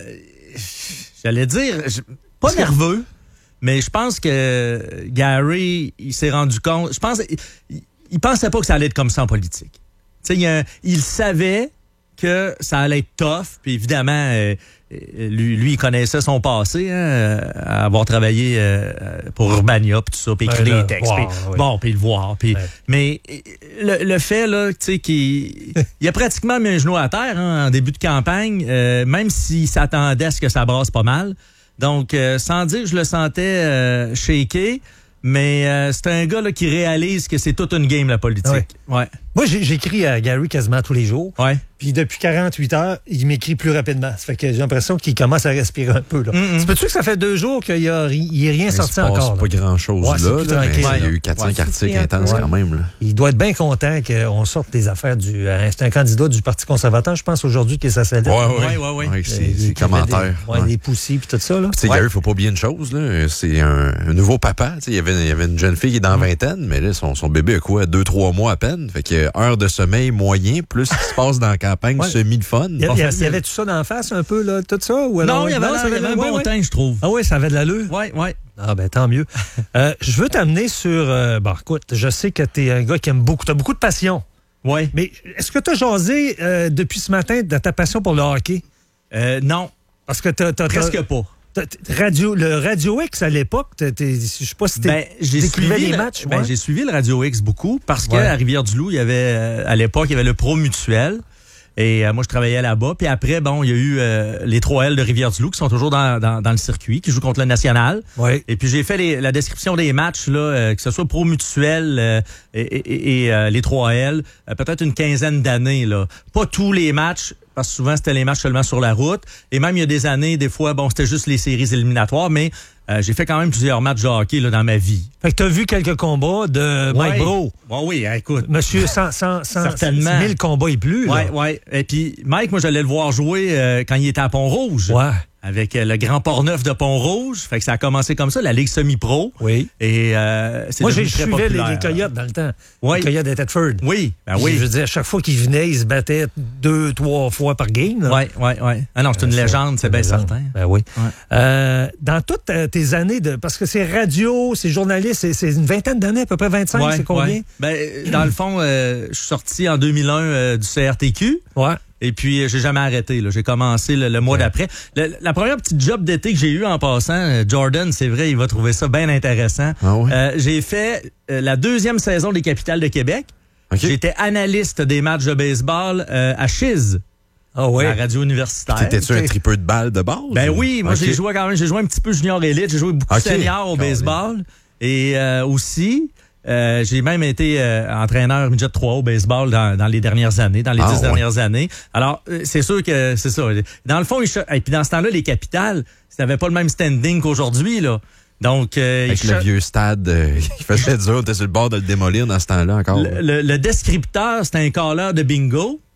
S10: j'allais dire, je, pas Parce nerveux, que... mais je pense que Gary, il s'est rendu compte... Je pense il, il pensait pas que ça allait être comme ça en politique. Il, a, il savait que ça allait être tough, puis évidemment, euh, lui, lui, il connaissait son passé, hein, à avoir travaillé euh, pour Urbania, puis tout ça, puis écrire
S2: ben là,
S10: des textes,
S2: wow,
S10: puis,
S2: oui.
S10: bon, puis le voir. Puis,
S2: ouais.
S10: Mais le, le fait, là, tu sais, qu'il il a pratiquement mis un genou à terre hein, en début de campagne, euh, même s'il s'attendait à ce que ça brasse pas mal. Donc, euh, sans dire que je le sentais euh, shaké, mais euh, c'est un gars là, qui réalise que c'est toute une game, la politique.
S2: Ouais.
S10: Ouais.
S2: Moi, j'écris à Gary quasiment tous les jours.
S10: Ouais.
S2: Puis depuis quarante-huit heures, il m'écrit plus rapidement. Ça fait que j'ai l'impression qu'il commence à respirer un peu. Là.
S10: Mm-hmm.
S2: Tu peux-tu que ça fait deux jours qu'il n'y a, a rien sorti encore?
S15: Il se passe pas grand-chose
S2: ouais,
S15: là. là mais
S2: ouais.
S15: Il y a eu quatre cinq ouais, articles intenses ouais. quand même. Là.
S2: Il doit être bien content qu'on sorte des affaires du... Euh, c'est un candidat du Parti conservateur, je pense, aujourd'hui, qui est sa sellette.
S15: Oui, oui, oui. Ouais, ouais. Ses commentaires.
S2: Des, ouais, ouais. Les poussis puis tout ça. Là.
S15: Tu sais, Gary, il ne faut pas oublier une chose. Là. C'est un, un nouveau papa. Il y, avait, il y avait une jeune fille qui est dans la vingtaine, mais là, son, son bébé a quoi? Deux, trois mois à peine. Fait que heure de sommeil moyen, plus ce qui se passe dans la campagne, ouais. semi de fun.
S2: Il y, y, y avait tout ça d'en face un peu, là, tout ça? Ou
S10: non, il y avait, non, il y avait un bon ouais, teint, je trouve.
S2: Ah oui, ça avait de l'allure?
S10: Oui, oui.
S2: Ah ben tant mieux. euh, je veux t'amener sur... Euh, bon, écoute, je sais que t'es un gars qui aime beaucoup, t'as beaucoup de passion.
S10: Oui.
S2: Mais est-ce que t'as jasé euh, depuis ce matin de ta passion pour le hockey?
S10: Euh, non.
S2: Parce que t'as... t'as
S10: Presque
S2: t'as,
S10: pas.
S2: Radio, le Radio X à l'époque, je sais pas si
S10: ben, j'ai suivi
S2: les
S10: le,
S2: matchs.
S10: Ben,
S2: ouais.
S10: j'ai suivi le Radio X beaucoup parce
S2: ouais.
S10: qu'à Rivière-du-Loup, il y avait euh, à l'époque, il y avait le Pro Mutuel. Et euh, moi, je travaillais là-bas. Puis après, bon, il y a eu euh, les trois L de Rivière-du-Loup qui sont toujours dans, dans, dans le circuit, qui jouent contre le National.
S2: Ouais.
S10: Et puis j'ai fait les, la description des matchs, là, euh, que ce soit Pro Mutuel euh, et, et, et euh, les trois L, euh, peut-être une quinzaine d'années. Là. Pas tous les matchs, parce que souvent, c'était les matchs seulement sur la route. Et même il y a des années, des fois, bon, c'était juste les séries éliminatoires, mais euh, j'ai fait quand même plusieurs matchs de hockey là, dans ma vie.
S2: Fait que t'as vu quelques combats de
S10: ouais.
S2: Mike Bro.
S10: Ouais, oui, écoute.
S2: Monsieur, cent, cent, cent,
S10: certainement.
S2: mille combats et plus.
S10: Oui, oui. Et puis, Mike, moi, j'allais le voir jouer euh, quand il était à Pont-Rouge.
S2: Ouais.
S10: Avec euh, le Grand Port-Neuf de Pont-Rouge. Fait que ça a commencé comme ça, la Ligue semi-pro.
S2: Oui.
S10: Et euh, c'est
S2: moi,
S10: devenu
S2: j'ai
S10: très
S2: suivi les,
S10: populaire.
S2: les Coyotes dans le temps.
S10: Oui.
S2: Les Coyotes de Thetford.
S10: Oui, ben oui.
S2: Je veux dire, à chaque fois qu'ils venaient, ils se battaient deux, trois fois par game.
S10: Oui, oui, oui. Ah non, c'est une euh, légende, c'est bien certain.
S2: Ben oui.
S10: Ouais.
S2: Euh, dans toutes tes années de... Parce que c'est radio, c'est journaliste, c'est, c'est une vingtaine d'années, à peu près vingt-cinq, ouais, c'est combien?
S10: Ouais. Ben, dans le fond, euh, je suis sorti en deux mille un euh, du C R T Q.
S2: Ouais.
S10: Et puis, euh, j'ai jamais arrêté. Là. J'ai commencé le, le mois ouais. d'après. Le, la première petite job d'été que j'ai eu en passant, euh, Jordan, c'est vrai, il va trouver ça bien intéressant.
S15: Ah ouais?
S10: euh, j'ai fait euh, la deuxième saison des Capitales de Québec. Okay. J'étais analyste des matchs de baseball euh, à Chiz.
S2: Ah ouais.
S10: À la radio universitaire.
S15: T'étais-tu okay. un tripeux de balle de base?
S10: Ben ou? oui, moi okay. j'ai joué quand même, j'ai joué un petit peu junior élite, j'ai joué beaucoup okay. senior au baseball. Et euh, aussi, euh, j'ai même été euh, entraîneur midget trois au baseball dans, dans les dernières années, dans les ah, dix ouais. dernières années. Alors, euh, c'est sûr que c'est ça. Dans le fond, et puis dans ce temps-là, les Capitales, ça n'avait pas le même standing qu'aujourd'hui, là. Donc, euh,
S15: avec le ch... vieux stade euh, qui faisait dur, t'es sur le bord de le démolir dans ce temps-là encore.
S10: Le, le, le descripteur, c'était un calleur de bingo.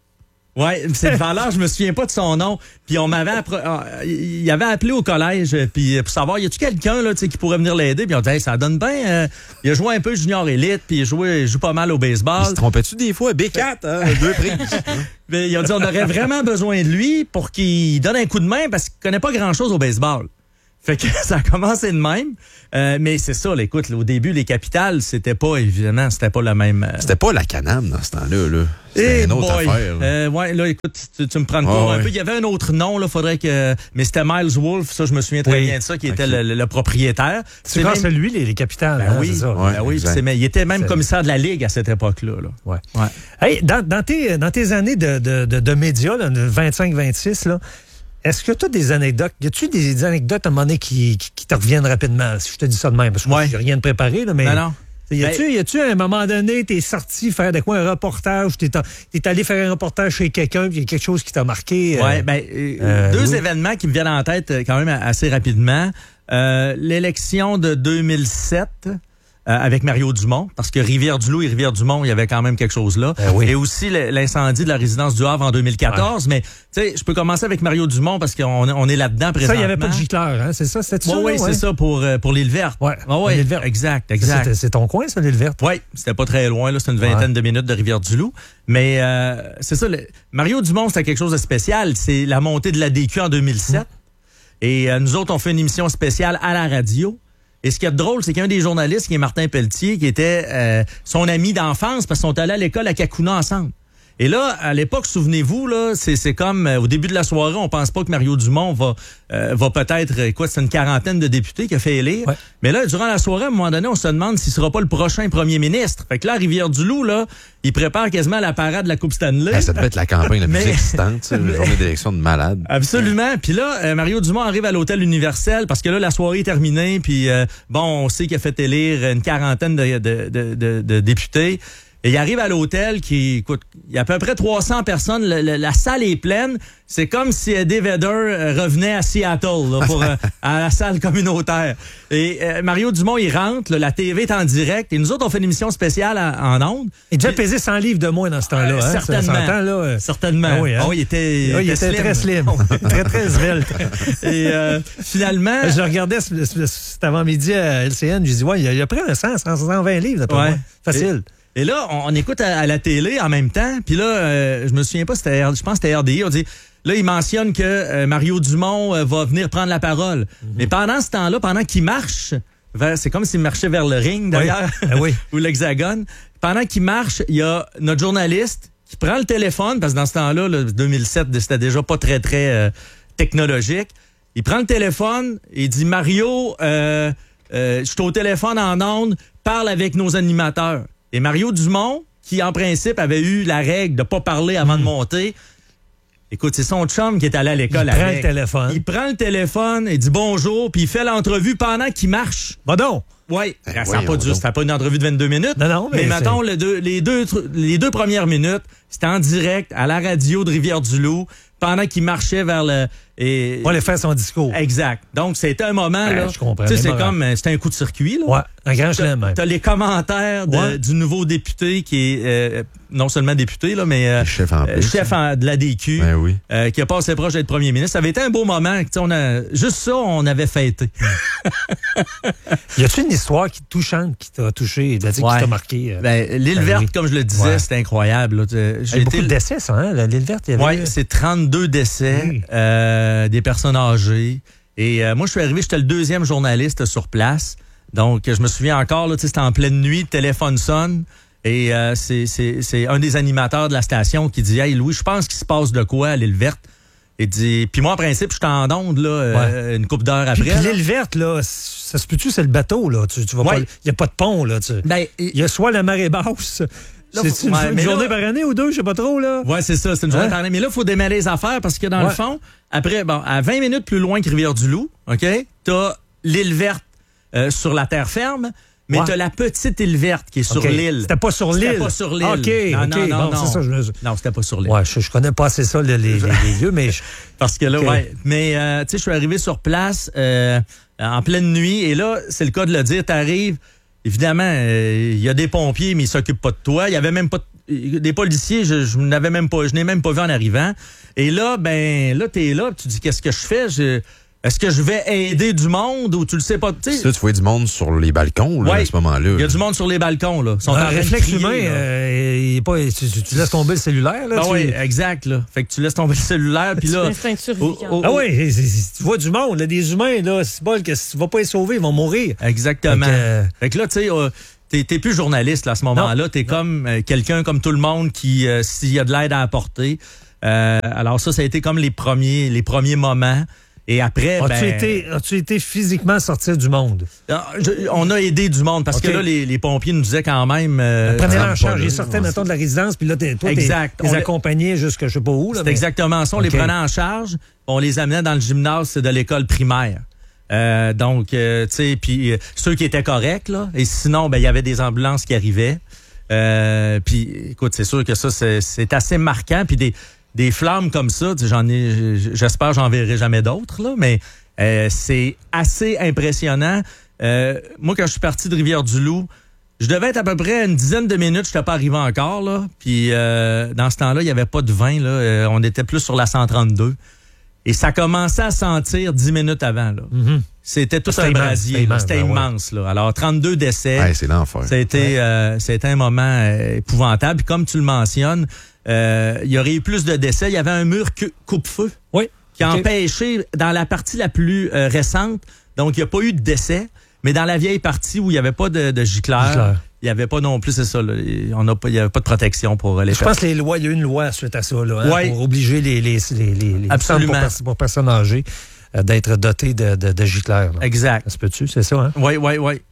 S9: Ouais, c'est le valeur, je me souviens pas de son nom. Puis on m'avait appre- euh, il avait appelé au collège puis pour savoir y a-tu quelqu'un là, tu sais, qui pourrait venir l'aider. Puis on dit hey, ça donne bien. Euh, il a joué un peu junior élite, puis il, joué, il joue pas mal au baseball.
S5: Il se trompait-tu des fois? B quatre, hein, deux prises.
S9: Mais il a dit on aurait vraiment besoin de lui pour qu'il donne un coup de main parce qu'il connaît pas grand-chose au baseball. Fait que ça a commencé de même. Euh, mais c'est ça, là, écoute, là, au début, les capitales, c'était pas, évidemment, c'était pas la même... Euh...
S5: C'était pas la Canam dans ce temps-là, là. C'était une autre
S9: boy.
S5: affaire. Là.
S9: Euh, ouais, là, écoute, tu, tu me prends de
S5: ah,
S9: court un
S5: ouais.
S9: peu. Il y avait un autre nom, là, faudrait que... Mais c'était Miles Wolfe, ça, je me souviens très
S2: oui.
S9: bien de ça, qui
S2: okay.
S9: était le, le, le propriétaire.
S2: C'est grâce même... à lui, les, les capitales.
S9: Ben
S2: hein,
S9: oui,
S2: c'est ça.
S9: Ouais, ben oui c'est, mais il était même
S2: c'est...
S9: commissaire de la Ligue à cette époque-là. Là.
S2: Ouais. ouais. Hey, dans, dans, tes, dans tes années de, de, de, de médias, là, de vingt-cinq vingt-six, là, est-ce que tu as des anecdotes? Y a-tu des, des anecdotes à un moment donné qui, qui, qui te reviennent rapidement? Si je te dis ça de même, parce que ouais. j'ai rien de préparé, là, mais.
S9: Non, non.
S2: Y a-tu, ben, y a-tu à un moment donné, t'es sorti faire de quoi un reportage, t'es, t'es allé faire un reportage chez quelqu'un, puis il y a quelque chose qui t'a marqué?
S9: Euh, ouais, ben, euh, deux oui. événements qui me viennent en tête quand même assez rapidement. Euh, l'élection de deux mille sept. Euh, avec Mario Dumont, parce que Rivière-du-Loup et Rivière-du-Mont, il y avait quand même quelque chose là.
S2: Ben oui.
S9: Et aussi l'incendie de la résidence du Havre en deux mille quatorze. Ouais. Mais, tu sais, je peux commencer avec Mario Dumont parce qu'on on est là-dedans présentement.
S2: Ça, il n'y avait pas de gicleur, hein? C'est ça? C'était
S9: ouais,
S2: ça?
S9: Oui,
S2: ouais.
S9: c'est ça pour, euh, pour l'île verte.
S2: Ouais,
S9: ouais, ouais.
S2: l'île verte.
S9: Exact, exact.
S2: C'est, c'est ton coin, ça, l'île verte?
S9: Oui, c'était pas très loin, là. C'est une vingtaine ouais. de minutes de Rivière-du-Loup. Mais, euh, c'est ça, le... Mario Dumont, c'était quelque chose de spécial. C'est la montée de l'A D Q en deux mille sept. Mmh. Et euh, nous autres, on fait une émission spéciale à la radio. Et ce qui est drôle, c'est qu'un des journalistes, qui est Martin Pelletier, qui était euh, son ami d'enfance, parce qu'ils sont allés à l'école à Kakuna ensemble. Et là, à l'époque, souvenez-vous, là, c'est, c'est comme euh, au début de la soirée, on pense pas que Mario Dumont va euh, va peut-être, quoi, c'est une quarantaine de députés qu'il a fait élire. Ouais. Mais là, durant la soirée, à un moment donné, on se demande s'il sera pas le prochain premier ministre. Fait que là, à Rivière-du-Loup, là, il prépare quasiment la parade de la Coupe Stanley.
S5: Hey, ça devait être la campagne la plus mais... excitante, une journée d'élection de malade.
S9: Absolument. Puis là, euh, Mario Dumont arrive à l'hôtel Universel parce que là, la soirée est terminée. Puis euh, bon, on sait qu'il a fait élire une quarantaine de, de, de, de, de députés. Et il arrive à l'hôtel qui, écoute, il y a à peu près trois cents personnes. Le, le, la salle est pleine. C'est comme si Eddie Vedder revenait à Seattle là, pour euh, à la salle communautaire. Et euh, Mario Dumont, il rentre. Là, la T V est en direct. Et nous autres, on fait une émission spéciale à, en ondes.
S2: Il a déjà pesé cent livres de moins dans ce temps-là.
S9: Euh,
S2: hein,
S9: certainement.
S2: Ça, ça là, euh...
S9: Certainement.
S2: Ah oui, hein?
S9: Oh, il était,
S2: oh, il était, était très slim. très, très svelte.
S9: Et euh, finalement...
S2: Je regardais cet avant-midi à L C N. Je dis, ouais, il a, il a pris un cent, cent vingt livres, d'après ouais. moi. Facile.
S9: Et... Et là, on, on écoute à, à la télé en même temps. Puis là, euh, je me souviens pas, c'était, je pense que c'était R D I. On dit, là, il mentionne que euh, Mario Dumont euh, va venir prendre la parole. Mm-hmm. Mais pendant ce temps-là, pendant qu'il marche, vers, c'est comme s'il marchait vers le ring d'ailleurs,
S2: oui. Ah oui.
S9: ou l'hexagone. Pendant qu'il marche, il y a notre journaliste qui prend le téléphone, parce que dans ce temps-là, le deux mille sept, c'était déjà pas très, très euh, technologique. Il prend le téléphone et il dit, Mario, euh, euh, je suis au téléphone en ondes, parle avec nos animateurs. Et Mario Dumont, qui en principe avait eu la règle de pas parler avant mmh. de monter, écoute, c'est son chum qui est allé à l'école
S2: il
S9: avec.
S2: Il prend le téléphone.
S9: Il prend le téléphone, il dit bonjour, puis il fait l'entrevue pendant qu'il marche.
S2: Bah donc!
S9: Oui, ben, ça n'a pas, dû, pas une entrevue de vingt-deux minutes.
S2: Non, non, mais.
S9: Mais mettons, le deux, les, deux, les deux premières minutes, c'était en direct à la radio de Rivière-du-Loup, pendant qu'il marchait vers le. Et...
S2: Pour aller faire son discours.
S9: Exact. Donc, c'était un moment,
S2: ben,
S9: là.
S2: Je comprends.
S9: Tu sais, c'est comme. C'était un coup de circuit, là.
S2: Ouais, un grand chelem, même.
S9: T'as les commentaires de, ouais. du nouveau député qui est euh, non seulement député, là, mais. Euh,
S5: chef en plus.
S9: Chef en, de la D Q.
S5: Ben oui.
S9: Euh, qui a passé proche d'être premier ministre. Ça avait été un beau moment. On a, juste ça, on avait fêté.
S2: Y a-tu une histoire qui touchante, qui t'a touché, ouais. qui t'a marqué? Euh,
S9: ben, l'île
S2: ben,
S9: verte,
S2: oui.
S9: comme je le disais, ouais. c'était incroyable. Là. J'ai
S2: il y a beaucoup de décès, ça, hein? L'île verte, il y avait.
S9: Oui, c'est trente-deux décès. Oui. Euh, des personnes âgées. Et euh, moi, je suis arrivé, j'étais le deuxième journaliste sur place. Donc, je me souviens encore, là, c'était en pleine nuit, le téléphone sonne. Et euh, c'est, c'est, c'est un des animateurs de la station qui dit « Hey, Louis, je pense qu'il se passe de quoi à l'île verte? » Il dit, puis moi, en principe, je suis en onde, là, ouais. euh, une couple d'heures après.
S2: Puis, puis l'île verte, là, ça se peut-tu, c'est le bateau, là. Tu, tu vas ouais. pas, il n'y a pas de pont, là. Tu,
S9: ben,
S2: il y a soit la marée basse. Là, c'est une, ouais, une journée là, par année ou deux, je sais pas trop, là.
S9: Ouais, c'est ça, c'est une journée hein? par année. Mais là, il faut démêler les affaires parce que dans ouais. le fond, après, bon, à vingt minutes plus loin que Rivière-du-Loup, OK, t'as l'île verte euh, sur la terre ferme, mais ouais. t'as la petite île verte qui est sur
S2: okay.
S9: l'île.
S2: C'était pas sur l'île?
S9: C'était pas sur l'île.
S2: OK,
S9: non,
S2: OK,
S9: non, non,
S2: bon,
S9: non.
S2: c'est ça. Je...
S9: Non, c'était pas sur l'île.
S2: Ouais, je, je connais pas assez ça, les, les, les, les lieux, mais... Je...
S9: Parce que là, okay. ouais. Mais, euh, tu sais, je suis arrivé sur place euh, en pleine nuit, et là, c'est le cas de le dire, t'arrives... Évidemment, il euh, y a des pompiers, mais ils s'occupent pas de toi. Il y avait même pas, des policiers, je, je n'avais même pas, je n'ai même pas vu en arrivant. Et là, ben, là, t'es là, tu dis, qu'est-ce que je fais? Je, est-ce que je vais aider du monde ou tu le sais pas? Tu sais,
S5: tu vois du monde sur les balcons, là,
S9: ouais,
S5: à ce moment-là.
S9: Il y a du monde sur les balcons, là. Ils sont
S2: un
S9: en train de
S2: réflexe
S9: crier,
S2: humain, euh, il est pas, tu, tu laisses tomber le cellulaire, là.
S9: Ben
S2: tu...
S9: oui, exact, là. Fait que tu laisses tomber le cellulaire, puis là.
S1: C'est un survie.
S9: oh, oh,
S2: Ah oui, tu vois du monde, là, des humains, là, c'est pas que si tu vas pas les sauver, ils vont mourir.
S9: Exactement.
S2: Fait que, euh...
S9: fait que là, tu sais, euh, t'es, t'es plus journaliste, là, à ce moment-là. T'es non. comme euh, quelqu'un comme tout le monde qui, euh, s'il y a de l'aide à apporter. Euh, alors ça, ça a été comme les premiers, les premiers moments. Et après,
S2: as-tu,
S9: ben,
S2: été, as-tu été physiquement sortir du monde?
S9: Je, on a aidé du monde parce okay. que là, les, les pompiers nous disaient quand même... Euh,
S2: Prenez-les en charge. Ils sortaient, mettons, de la résidence, puis là, t'es, toi,
S9: exact.
S2: t'es, t'es accompagné jusqu'à je sais pas où. Là,
S9: c'est
S2: mais...
S9: exactement ça. On okay. les prenait en charge, on les amenait dans le gymnase de l'école primaire. Euh, donc, euh, tu sais, puis euh, ceux qui étaient corrects, là, et sinon, ben il y avait des ambulances qui arrivaient. Euh, puis, écoute, c'est sûr que ça, c'est, c'est assez marquant. Puis des, des flammes comme ça, j'en ai, j'espère j'en verrai jamais d'autres, là, mais euh, c'est assez impressionnant. Euh, moi, quand je suis parti de Rivière-du-Loup, je devais être à peu près une dizaine de minutes, je n'étais pas arrivé encore, là. Puis, euh, dans ce temps-là, il n'y avait pas de vin, là. Euh, on était plus sur la cent trente-deux. Et ça commençait à sentir dix minutes avant, là. Mm-hmm. C'était tout c'était un immense, brasier. C'était immense, C'était ben immense ouais. là. Alors, trente-deux décès.
S5: Ouais, c'est l'enfer.
S9: C'était, ouais. euh, c'était un moment euh, épouvantable. Puis comme tu le mentionnes, euh, il y aurait eu plus de décès. Il y avait un mur coupe-feu
S2: oui.
S9: qui a
S2: okay.
S9: empêché, dans la partie la plus euh, récente, donc il n'y a pas eu de décès, mais dans la vieille partie où il n'y avait pas de, de gicleur, il n'y avait pas non plus, c'est ça, là, on a pas, il n'y avait pas de protection pour les
S2: Je pense que les lois, il y a eu une loi suite à ça, là, hein,
S9: ouais.
S2: pour obliger les, les, les, les, les
S9: Absolument.
S2: Pour, pour personnes âgées euh, d'être dotés de, de, de gicleurs. Là.
S9: Exact.
S2: Ça se peut-tu, c'est ça, hein?
S9: Oui, oui, oui.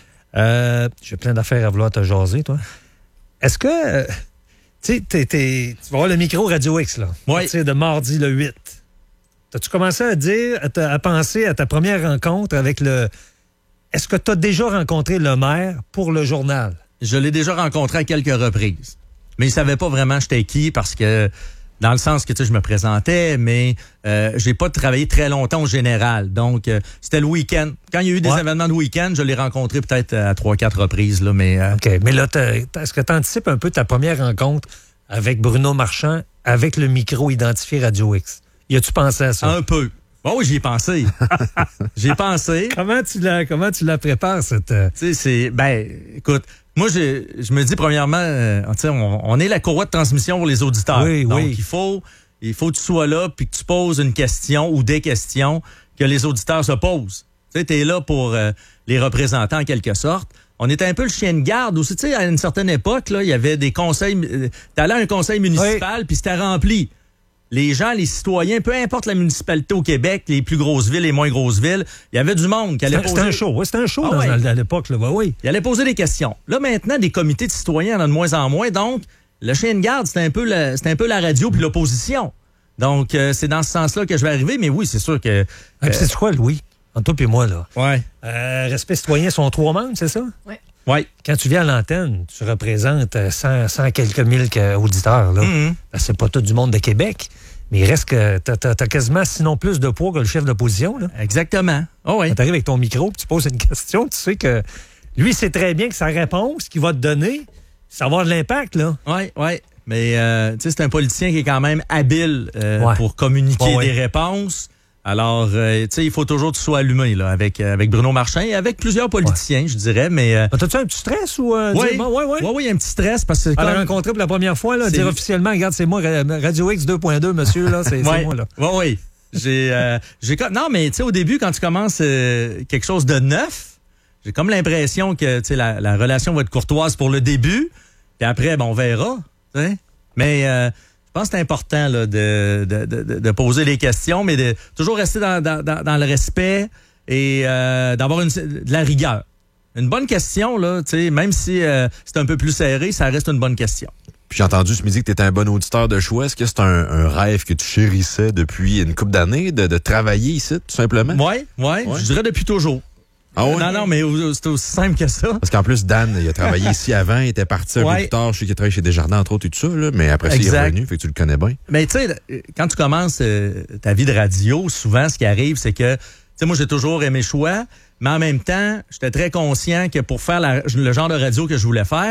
S2: Euh, j'ai plein d'affaires à vouloir te jaser, toi. Est-ce que, euh, tu sais, t'es, t'es, tu vas avoir le micro Radio X, là,
S9: oui.
S2: de mardi le huit. As-tu commencé à dire, à, à penser à ta première rencontre avec le... Est-ce que tu as déjà rencontré le maire pour le journal?
S9: Je l'ai déjà rencontré à quelques reprises. Mais il savait pas vraiment j'étais qui parce que, dans le sens que tu sais, je me présentais, mais euh, j'ai pas travaillé très longtemps au général. Donc, euh, c'était le week-end. Quand il y a eu des ouais. événements de week-end, je l'ai rencontré peut-être à trois, quatre reprises. Là, mais, euh...
S2: OK. Mais là, est-ce que tu anticipes un peu ta première rencontre avec Bruno Marchand avec le micro identifié Radio X? Y a-tu pensé à ça?
S9: Un peu. Oh oui, j'y ai pensé. J'y ai pensé.
S2: Comment tu la, comment tu la prépares, cette... Euh...
S9: Tu sais, c'est... Ben, écoute, moi, je, je me dis, premièrement, euh, on, on est la courroie de transmission pour les auditeurs.
S2: Oui,
S9: Donc,
S2: oui.
S9: il faut, il faut que tu sois là puis que tu poses une question ou des questions que les auditeurs se posent. Tu sais, t'es là pour euh, les représenter en quelque sorte. On était un peu le chien de garde aussi. Tu sais, à une certaine époque, là, il y avait des conseils... Euh, t'allais à un conseil municipal oui. puis c'était rempli. Les gens, les citoyens, peu importe la municipalité au Québec, les plus grosses villes, les moins grosses villes, il y avait du monde qui allait
S2: c'était,
S9: poser...
S2: C'était un show, oui, c'était un show
S9: ah,
S2: dans,
S9: ouais.
S2: à l'époque. Là, oui.
S9: Il allait poser des questions. Là, maintenant, des comités de citoyens, il y en a de moins en moins. Donc, le chien de garde, c'était un peu, le, c'était un peu la radio puis l'opposition. Donc, euh, c'est dans ce sens-là que je vais arriver. Mais oui, c'est sûr que... Euh...
S2: Ah, c'est quoi, Louis? Entre toi et moi, là.
S9: Ouais.
S2: Euh, Respect citoyen sont trois membres, c'est ça?
S1: Oui.
S9: Oui.
S2: Quand tu viens à l'antenne, tu représentes cent, cent quelques mille auditeurs. Là.
S9: Mm-hmm.
S2: C'est pas tout du monde de Québec. Mais il reste que t'as, t'as, t'as quasiment, sinon plus de poids que le chef d'opposition. Là.
S9: Exactement. Oh oui.
S2: Quand t'arrives avec ton micro, tu poses une question, tu sais que lui, c'est très bien que sa réponse qu'il va te donner, ça va avoir de l'impact. Là.
S9: Oui, oui. Mais euh, tu sais, c'est un politicien qui est quand même habile euh,
S2: ouais.
S9: pour communiquer
S2: oh, ouais.
S9: des réponses. Alors, euh, tu sais, il faut toujours que tu sois allumé là, avec, euh, avec Bruno Marchand et avec plusieurs politiciens, ouais. je dirais. Mais euh...
S2: t'as-tu un petit stress ou... Euh,
S9: oui,
S2: dire, bon, ouais, ouais.
S9: oui, oui, un petit stress parce que...
S2: On
S9: comme...
S2: l'a rencontré pour la première fois, là, dire officiellement, regarde, c'est moi, Radio X deux point deux, monsieur, là, c'est,
S9: ouais.
S2: c'est moi, là.
S9: Oui, oui. J'ai, euh, j'ai... Non, mais tu sais, au début, quand tu commences euh, quelque chose de neuf, j'ai comme l'impression que, tu sais, la, la relation va être courtoise pour le début, puis après, ben, on verra, tu sais. Mais... Euh, je pense que c'est important là, de, de, de, de poser les questions, mais de toujours rester dans, dans, dans le respect et euh, d'avoir une, de la rigueur. Une bonne question, là, même si euh, c'est un peu plus serré, ça reste une bonne question.
S5: Puis j'ai entendu ce midi que tu étais un bon auditeur de choix. Est-ce que c'est un, un rêve que tu chérissais depuis une couple d'années, de, de travailler ici, tout simplement?
S9: Oui, ouais, ouais. Je dirais depuis toujours.
S5: Ah oui?
S9: Non, non, mais c'est aussi simple que ça.
S5: Parce qu'en plus, Dan, il a travaillé ici avant, il était parti un ouais. peu plus tard. Je sais qu'il a travaillé chez Desjardins, entre autres, et tout ça, là, mais après ça, il est revenu, fait que tu le connais bien.
S9: Mais tu sais, quand tu commences euh, ta vie de radio, souvent, ce qui arrive, c'est que, tu sais, moi, j'ai toujours aimé choix, mais en même temps, j'étais très conscient que pour faire la, le genre de radio que je voulais faire,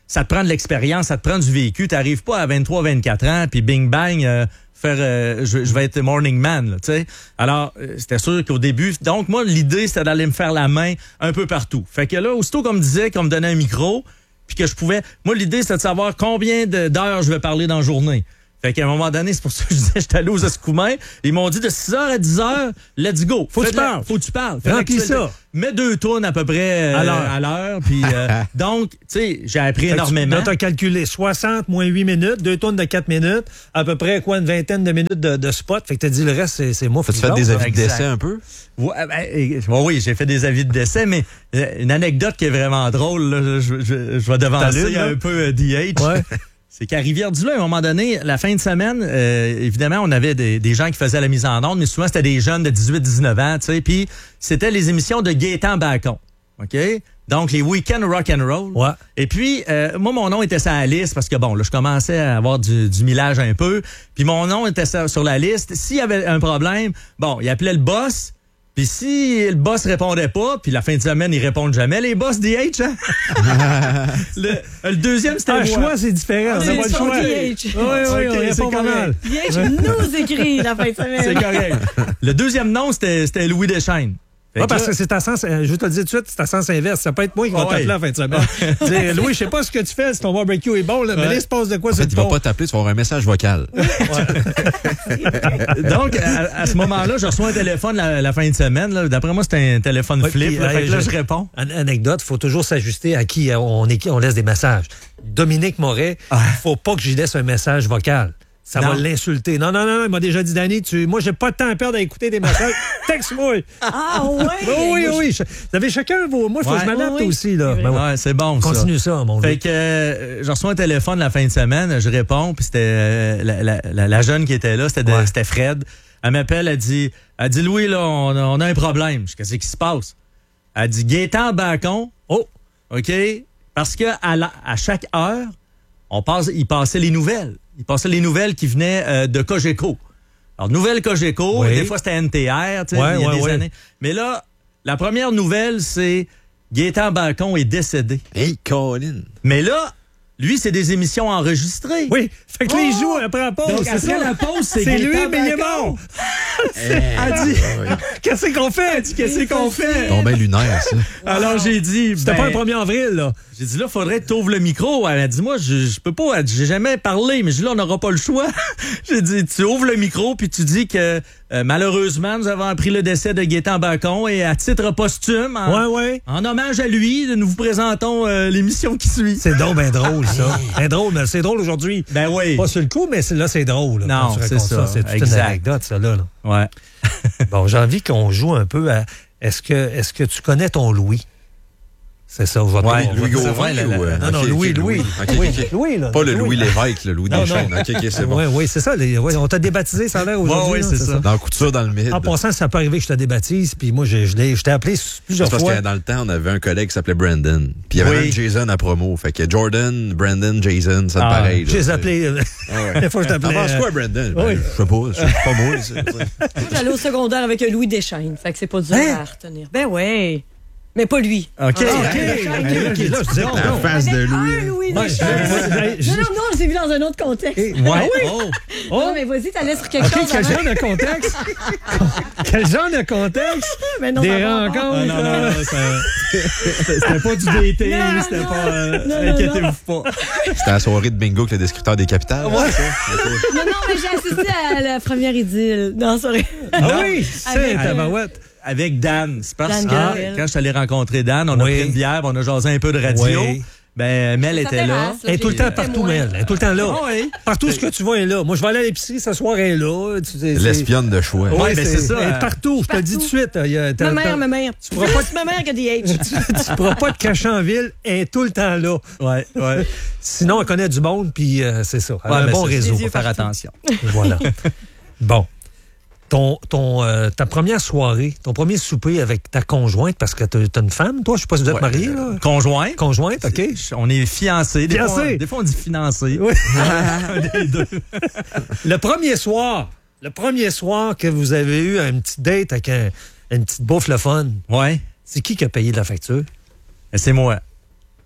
S9: ça te prend de l'expérience, ça te prend du vécu. T'arrives pas à vingt-trois, vingt-quatre ans, puis bing bang, euh, faire, euh, je, je vais être morning man, tu sais. Alors, euh, c'était sûr qu'au début, donc moi, l'idée, c'était d'aller me faire la main un peu partout. Fait que là, aussitôt qu'on me disait qu'on me donnait un micro, puis que je pouvais, moi, l'idée, c'était de savoir combien de, d'heures je vais parler dans la journée. Fait qu'à un moment donné, c'est pour ça que je disais, j'étais allé aux Escoumins. Ils m'ont dit de six heures à dix heures, let's go.
S2: Faut que tu parles.
S9: Faut que tu parles.
S2: Remplis ça.
S9: Mets deux tonnes à peu près euh,
S2: à l'heure.
S9: À l'heure puis, euh, donc, tu sais, j'ai appris énormément.
S2: Tu as calculé soixante moins huit minutes, deux tonnes de quatre minutes, à peu près quoi, une vingtaine de minutes de, de spot. Fait que tu as dit le reste, c'est, c'est moi.
S5: Tu fais des avis de décès un peu?
S9: Ouais, ben, ouais, oui, j'ai fait des avis de décès, mais euh, une anecdote qui est vraiment drôle, là, je, je, je vais devancer
S2: lune,
S9: un peu euh, D H.
S2: Ouais.
S9: C'est qu'à Rivière-du-Loup, à un moment donné, la fin de semaine, euh, évidemment, on avait des, des gens qui faisaient la mise en onde, mais souvent, c'était des jeunes de dix-huit dix-neuf ans, tu sais, puis c'était les émissions de Gaétan Bacon, OK? Donc, les week-ends rock and roll.
S2: Ouais.
S9: Et puis, euh, moi, mon nom était sur la liste parce que, bon, là, je commençais à avoir du, du millage un peu, puis mon nom était sur la liste. S'il y avait un problème, bon, il appelait le boss. Puis si le boss répondait pas, puis la fin de semaine, ils répondent jamais, les boss D H, hein? le, le deuxième, c'était
S2: ah,
S9: moi.
S2: Le choix, c'est différent.
S21: On
S2: n'a pas le choix.
S21: D H.
S2: Oui, oui,
S9: okay,
S2: on répond pas mal.
S21: D H nous écrit la fin de semaine.
S9: C'est correct. Le deuxième nom, c'était, c'était Louis Deschaines.
S2: Oui, parce là, que c'est à sens, je te le dis tout de suite, c'est à sens inverse. Ça peut être moi qui va oh, t'appeler ouais. en fin de semaine. Dire, Louis, je sais pas ce que tu fais, si ton barbecue est bon, là, ouais. mais là, il se passe de quoi,
S5: en
S2: c'est
S5: fait, il
S2: bon.
S5: va pas t'appeler, tu vas avoir un message vocal.
S9: Donc, à, à ce moment-là, je reçois un téléphone la, la fin de semaine. Là. D'après moi, c'est un téléphone ouais, flip. Puis, là, euh, fait que là, je, je réponds.
S2: Anecdote, il faut toujours s'ajuster à qui on, est, on laisse des messages. Dominique Moret, il ah. faut pas que je lui laisse un message vocal. Ça non. va l'insulter. Non, non, non, il m'a déjà dit, Danny, tu... moi, j'ai pas de temps à perdre à écouter des messages. Texte-moi.
S21: Ah, oui.
S2: Oui, oui, oui. Vous avez chacun vos. Moi, il faut ouais. que je m'adapte oui, oui. aussi, là.
S9: Ben ouais. ouais, c'est bon.
S2: Continue ça, ça mon
S9: Fait que euh, je reçois un téléphone la fin de semaine, je réponds, puis c'était euh, la, la, la, la jeune qui était là, c'était, ouais. c'était Fred. Elle m'appelle, elle dit, elle dit, Louis, là, on a, on a un problème. Je dis, qu'est-ce qui se passe? Elle dit, Gaétan Bacon. Oh, OK. Parce que à, la, à chaque heure, on passe, il passait les nouvelles. Il passait les nouvelles qui venaient euh, de Cogeco. Alors, nouvelle Cogeco, oui. des fois c'était N T R, tu sais, ouais, il y a ouais, des ouais. années. Mais là, la première nouvelle, c'est Gaétan Bacon est décédé.
S5: Hey, Colin!
S9: Mais là, lui, c'est des émissions enregistrées.
S2: Oui, fait que oh! les joue après la pause.
S9: Donc,
S2: c'est
S9: après
S2: ça.
S9: la pause, c'est,
S2: c'est lui,
S9: Gaétan
S2: mais il est mort. Elle dit, qu'est-ce qu'on fait? Elle dit, qu'est-ce qu'on fait?
S5: Tombé lunaire, ça.
S9: Alors, wow. j'ai dit,
S2: c'était
S9: ben,
S2: pas le premier avril, là.
S9: J'ai dit, là, faudrait que tu ouvres le micro. Elle a dit, moi, je, je peux pas, j'ai jamais parlé, mais j'ai dit, là, on n'aura pas le choix. J'ai dit, tu ouvres le micro, puis tu dis que, euh, malheureusement, nous avons appris le décès de Gaétan Bacon, et à titre posthume, en,
S2: ouais, ouais.
S9: en hommage à lui, nous vous présentons euh, l'émission qui suit.
S2: C'est donc ben drôle, ça. C'est drôle, mais c'est drôle aujourd'hui.
S9: Ben oui.
S2: Pas sur le coup, mais c'est, là, c'est drôle. Là,
S9: non, c'est ça.
S2: ça. C'est toute
S9: exact.
S2: une anecdote, ça, là. là.
S9: Ouais.
S2: Bon, j'ai envie qu'on joue un peu à... Est-ce que, est-ce que tu connais ton Louis? C'est ça, aujourd'hui.
S5: Ouais, Louis Gauvin ou...
S2: Euh, non, non,
S5: okay,
S2: Louis,
S5: okay,
S2: Louis.
S5: Okay,
S2: oui,
S5: okay.
S2: Louis, là.
S5: Pas le
S2: Louis,
S5: Louis Lévesque, le Louis Deschaines. OK, OK, c'est bon.
S2: Oui, oui, c'est ça. Les, ouais, on t'a débaptisé, ça a l'air aujourd'hui.
S9: Oui,
S2: là,
S9: c'est,
S2: c'est
S9: ça.
S2: ça.
S5: Dans le couture, dans le mid.
S2: En passant, ça peut arriver que je te débaptise, puis moi, je, je, l'ai, je t'ai appelé plusieurs
S5: c'est parce
S2: fois.
S5: Parce que dans le temps, on avait un collègue qui s'appelait Brandon. Puis il y avait oui. un Jason à promo. Fait que Jordan, Brandon, Jason, c'est ah, pareil.
S2: Je les appelais. Des fois, je t'appelais.
S5: T'en penses quoi, Brandon?
S2: Oui.
S5: Ben, je sais pas, c'est pas moi. C'est...
S21: J'allais au secondaire avec un Louis Deschaines. Fait que c'est pas dur hein? à retenir. Ben ouais. Mais pas lui.
S2: OK. OK. Là, je disais
S5: la face de Louis.
S21: Un Louis Deschaines. Non, non, non, je l'ai vu dans un autre contexte.
S2: Ouais. oui.
S21: Oh. oh. Non, mais vas-y, t'allais sur quelque
S2: okay,
S21: chose.
S2: Quel genre de contexte? Quel genre de contexte?
S21: Mais non,
S2: des rencontres.
S9: Non, non, non. C'était pas du D T.
S21: Non,
S9: c'était
S21: non,
S9: pas. Euh,
S21: non,
S9: inquiétez-vous pas.
S5: C'était la soirée de bingo avec le descripteur des capitales.
S21: Ouais. Ça? Okay. Non, non, mais j'ai assisté à la première idylle. Non, sorry.
S2: Ah oui, c'est ta barouette.
S9: Avec Dan. C'est parce
S21: Dan
S9: que ah, quand je suis allé rencontrer Dan, on a
S2: oui.
S9: pris une bière, on a jasé un peu de radio. Oui. Ben, Mel était là.
S2: Elle est tout le temps partout, Mel. Elle est tout le temps là.
S9: Oh, oui.
S2: Partout ce que tu vois, elle est là. Moi, je vais aller à l'épicerie ce soir, elle est là.
S5: Tu sais, l'espionne de choix.
S2: Oui,
S9: ouais, ben c'est ça.
S2: Elle est partout, je te le dis tout de suite. Il y a,
S21: ma mère, ma mère. Tu pourras pas de ma mère que D H.
S2: Tu pourras pas te cacher en ville, elle est tout le temps là.
S9: Ouais, ouais.
S2: Sinon, elle connaît du monde, puis euh, c'est ça. Elle ouais, a un bon ça, réseau.
S9: Il faut faire attention.
S2: Voilà. Bon. Ton, ton, euh, ta première soirée, ton premier souper avec ta conjointe, parce que t'as, t'as une femme, toi, je sais pas si vous êtes ouais, mariés, là.
S9: Conjointe.
S2: Conjointe, OK.
S9: On est fiancés. Des
S2: fiancés.
S9: Fois, des fois, on dit financés.
S2: Oui. des deux. Le premier soir, le premier soir que vous avez eu un petit date avec un, une petite bouffe le fun.
S9: Ouais.
S2: C'est qui qui a payé la facture?
S9: C'est moi.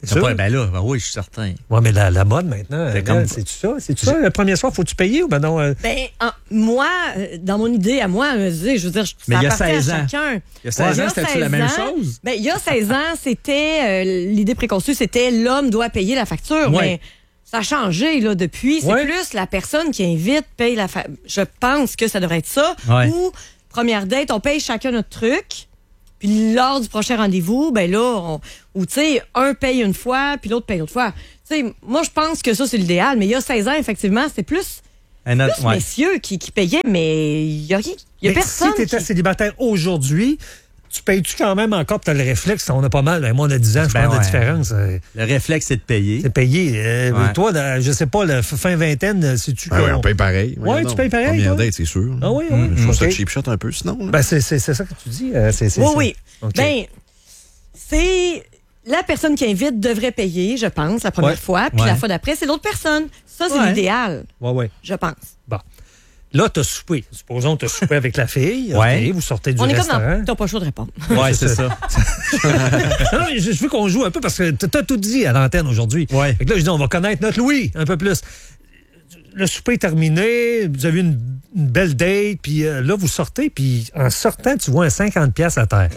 S2: C'est sûr?
S9: Ouais, ben là, ben oui, je suis certain.
S2: Oui, mais la, la mode maintenant,
S9: C'est
S2: regarde,
S9: comme-
S2: c'est-tu ça? C'est-tu ça? Le premier soir, faut-tu payer ou ben non? euh?
S6: Ben, en- moi, euh, dans mon idée, à moi, euh, je veux dire, je veux dire,
S9: Mais
S6: ça
S9: il y a
S6: appartient à
S9: seize ans.
S6: chacun.
S9: Il y a seize ans, c'était-tu la même
S6: ans,
S9: chose?
S6: Ben, il y a seize ans, c'était, euh, l'idée préconçue, c'était l'homme doit payer la facture.
S9: Ouais.
S6: Mais ça a changé, là, depuis. C'est
S2: Ouais.
S6: plus la personne qui invite paye la facture. Je pense que ça devrait être ça.
S9: Ouais.
S6: Ou, première date, on paye chacun notre truc. Puis lors du prochain rendez-vous, ben là, on, ou tu sais, un paye une fois, puis l'autre paye l'autre fois. Tu sais, moi, je pense que ça, c'est l'idéal. Mais il y a seize ans, effectivement, c'était plus,
S9: Un autre-
S6: plus
S9: ouais.
S6: messieurs qui, qui payaient, mais il y a, rien- il y a
S2: Mais
S6: personne.
S2: Si tu étais
S6: qui-
S2: célibataire aujourd'hui, tu payes-tu quand même encore, tu as le réflexe, on a pas mal, ben, moi on a dix ans, je
S9: Ben
S2: pense
S9: ouais.
S2: la différence. euh,
S9: Le réflexe, c'est de payer.
S2: C'est payé. Euh,
S9: Ouais.
S2: Toi, dans- je sais pas, la fin vingtaine, c'est-tu
S5: Ben
S2: qu'on-
S5: ouais, on paye pareil.
S2: Ouais,
S5: Voyons
S2: tu
S5: donc.
S2: payes pareil,
S5: Première
S2: toi?
S5: date, c'est sûr.
S2: Ah oui, oui.
S5: Je trouve ça
S2: Ok.
S5: cheap shot un peu, sinon. là.
S2: Ben, c'est, c'est, c'est ça que tu dis. euh, c'est, c'est,
S6: Oui,
S2: c'est-
S6: oui.
S2: OK.
S6: Ben, c'est la personne qui invite devrait payer, je pense, la première
S2: Ouais.
S6: fois. Puis
S2: Ouais.
S6: la fois d'après, c'est l'autre personne. Ça, c'est
S2: Ouais.
S6: l'idéal,
S2: Ouais, ouais.
S6: je pense.
S2: Bon. Là, t'as soupé. Supposons que t'as soupé avec la fille.
S9: Ouais.
S2: OK, vous sortez du
S6: On est comme
S2: restaurant.
S6: dans. T'as pas le choix de répondre.
S9: Ouais, c'est ça.
S2: non, mais je, je veux qu'on joue un peu parce que t'as tout dit à l'antenne aujourd'hui.
S9: Ouais.
S2: Fait que là, je dis, on va connaître notre Louis un peu plus. Le souper est terminé, vous avez une, une belle date, puis euh, là, vous sortez, puis en sortant, tu vois un cinquante piastres à terre.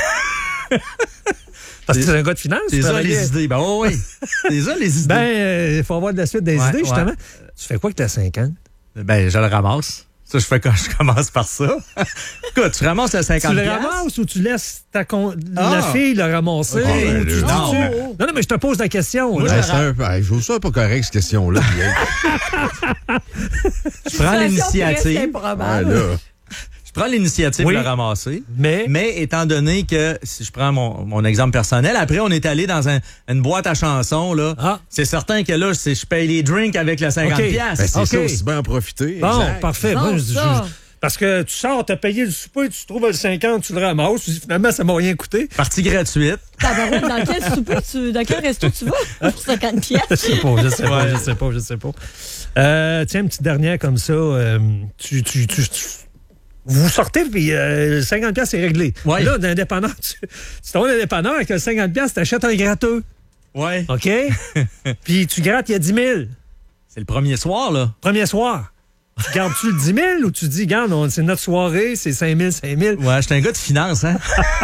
S2: Parce que c'est un gars de finance.
S9: C'est
S2: tu
S9: ça
S2: travaillais-
S9: les idées. Ben oui, oui. C'est ça les idées.
S2: Ben, il faut avoir de la suite des
S9: Ouais,
S2: idées, justement.
S9: ouais.
S2: Tu fais quoi avec ta cinquante?
S9: Ben, je le ramasse. Ça, je fais quand je commence par ça. Écoute, tu ramasses le cinquante
S2: Tu le
S9: piastres.
S2: ramasses ou tu laisses ta con-
S9: Ah.
S2: la fille le ramasser?
S9: Ok,
S2: ou
S5: ben,
S2: tu
S5: le-
S2: dis-
S5: non,
S2: tu-
S5: mais-
S2: non, non, mais je te pose la question.
S9: Moi,
S2: là.
S5: Ben, c'est un peu- hey, je trouve ça pas correct, cette question-là.
S9: Je prends l'initiative.
S5: Ouais,
S6: improbable.
S5: là.
S9: Je prends l'initiative
S2: Oui.
S9: de le ramasser.
S2: Mais,
S9: Mais étant donné que, si je prends mon, mon exemple personnel, après, on est allé dans un- une boîte à chansons, là.
S2: Ah.
S9: C'est certain que là, c'est- je paye les drinks avec le cinquante
S2: Ok.
S9: piastres.
S5: Ben, c'est
S2: OK.
S5: ça, aussi bien en profiter.
S2: bon,
S5: exact.
S2: parfait.
S6: Bon,
S2: Moi, je-
S6: ça.
S2: je- parce que tu sors, t'as payé le souper, tu trouves le cinquante, tu le ramasses, tu dis finalement, ça m'a rien coûté.
S9: Partie gratuite.
S6: Tabarouette, dans quel souper tu, dans quel resto tu vas pour cinquante piastres?
S2: Je sais pas, je sais pas, je sais pas, je sais pas. Euh, tiens, une petite dernière comme ça. euh, tu, tu, tu, tu- vous sortez, puis euh, cinquante piastres, c'est réglé.
S9: Ouais.
S2: Là, d'un dépanneur, tu, tu tombes dans un dépanneur avec le cinquante piastres, t'achètes un gratteux.
S9: Ouais.
S2: OK? Puis tu grattes, il y a dix mille.
S9: C'est le premier soir, là.
S2: Premier soir. Tu gardes-tu le dix mille ou tu dis, regarde, on- c'est notre soirée, c'est cinq mille, cinq mille?
S9: Ouais, j'étais un gars de finance, hein?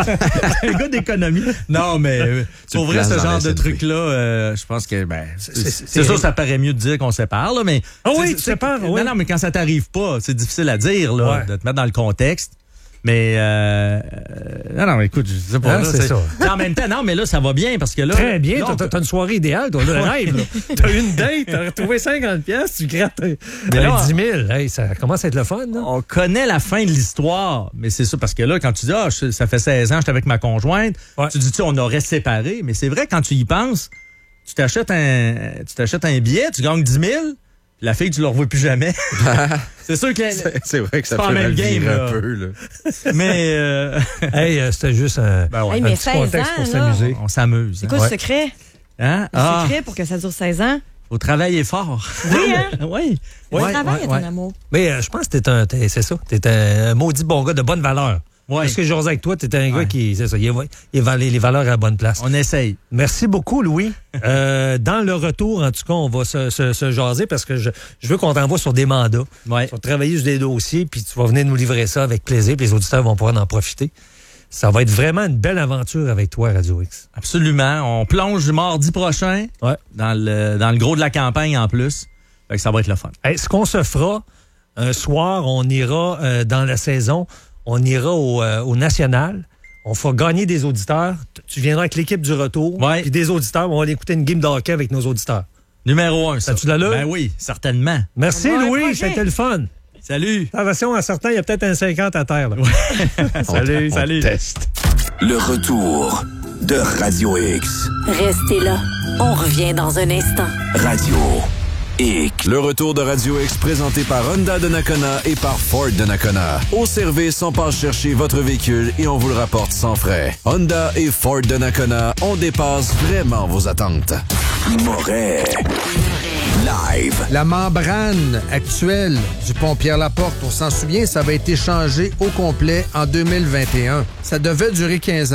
S9: un gars d'économie. Non, mais euh,
S5: Tu
S9: pour
S5: le
S9: vrai,
S5: places
S9: ce
S5: dans
S9: genre
S5: la
S9: de
S5: S N P.
S9: truc-là, euh, je pense que, ben,
S2: C'est-
S9: c'est
S2: c'est-
S9: c'est sûr, ça paraît mieux de dire qu'on sépare, là, mais.
S2: Ah oui,
S9: c'est-
S2: tu
S9: c'est-
S2: sépares,
S9: Non,
S2: oui.
S9: non, mais quand ça t'arrive pas, c'est difficile à dire, là,
S2: Ouais.
S9: de te mettre dans le contexte. Mais, euh, euh, non, non, écoute, je sais pas.
S2: Hein,
S9: là,
S2: c'est ça.
S9: Mais en même temps, non, mais là, ça va bien parce que là.
S2: Très bien,
S9: là, on
S2: t'as,
S9: peut-
S2: t'as une soirée idéale, toi, le rêve. là. T'as une date, t'as retrouvé cinquante piastres, tu grattes un,
S9: Mais
S2: un
S9: là,
S2: dix mille. Hey, ça commence à être le fun, là.
S9: On connaît la fin de l'histoire, mais c'est ça, parce que là, quand tu dis, ah, je- ça fait seize ans, j'étais avec ma conjointe,
S2: Ouais.
S9: tu dis, tu on aurait séparé, mais c'est vrai, quand tu y penses, tu t'achètes un, tu t'achètes un billet, tu gagnes dix mille, puis la fille, tu ne la revois plus jamais. c'est sûr que
S5: C'est c'est vrai que ça
S9: c'est pas
S5: peut
S9: la même
S5: mal
S9: game,
S5: virer
S9: là.
S5: un peu. Là.
S9: Mais, euh,
S2: Hey, euh, c'était juste un,
S9: ben ouais,
S6: Hey,
S2: un
S6: mais
S2: petit
S6: seize
S2: contexte pour
S6: ans, là.
S2: s'amuser.
S9: on s'amuse.
S6: C'est
S9: hein.
S6: quoi
S2: Ouais.
S6: le secret?
S9: Hein?
S6: Le
S9: Ah,
S6: secret pour que ça dure seize ans?
S9: faut travailler fort.
S6: Oui, hein?
S9: oui.
S6: Le
S9: Ouais,
S6: travail
S9: ouais,
S6: est
S9: ouais.
S6: un amour.
S2: Mais euh, je pense que t'es un, t'es- c'est ça, t'es un maudit bon gars de bonne valeur.
S9: Ouais.
S2: Parce que je avec toi, t'es un
S9: Ouais.
S2: gars qui, c'est ça, il éva- il évalue les valeurs à la bonne place.
S9: On essaye.
S2: Merci beaucoup, Louis. Euh, dans le retour, en tout cas, on va se, se- se jaser parce que je, je veux qu'on t'envoie sur des mandats.
S9: Ouais.
S2: Tu vas travailler sur des dossiers, puis tu vas venir nous livrer ça avec plaisir, puis les auditeurs vont pouvoir en profiter. Ça va être vraiment une belle aventure avec toi, Radio X.
S9: Absolument. On plonge mardi prochain
S2: Ouais.
S9: dans le, dans le gros de la campagne en plus. Fait que ça va être le fun.
S2: Hey, ce qu'on se fera, un soir, on ira euh, dans la saison, on ira au, euh, au National, on fera gagner des auditeurs. T- Tu viendras avec l'équipe du retour,
S9: Ouais.
S2: puis des auditeurs, on va aller écouter une game de hockey avec nos auditeurs.
S9: Numéro un, ça.
S2: As-tu de l'allure?
S9: Ben oui, certainement.
S2: Merci,
S6: On va
S2: Louis,
S6: accrocher.
S2: c'était le fun.
S9: Salut.
S2: Attention, en sortant, il y a peut-être un cinquante à terre. là.
S9: Salut,
S5: On
S9: salut.
S5: teste.
S7: Le retour de Radio X.
S8: Restez là. On revient dans un instant.
S7: Radio X.
S15: Le retour de Radio X présenté par Honda de Nakona et par Ford de Nakona. Au service, on passe chercher votre véhicule et on vous le rapporte sans frais. Honda et Ford de Nakona, on dépasse vraiment vos attentes.
S7: Moret. Live.
S13: La membrane actuelle du pont Pierre-Laporte, on s'en souvient, ça avait été changé au complet en deux mille vingt et un. Ça devait durer quinze ans.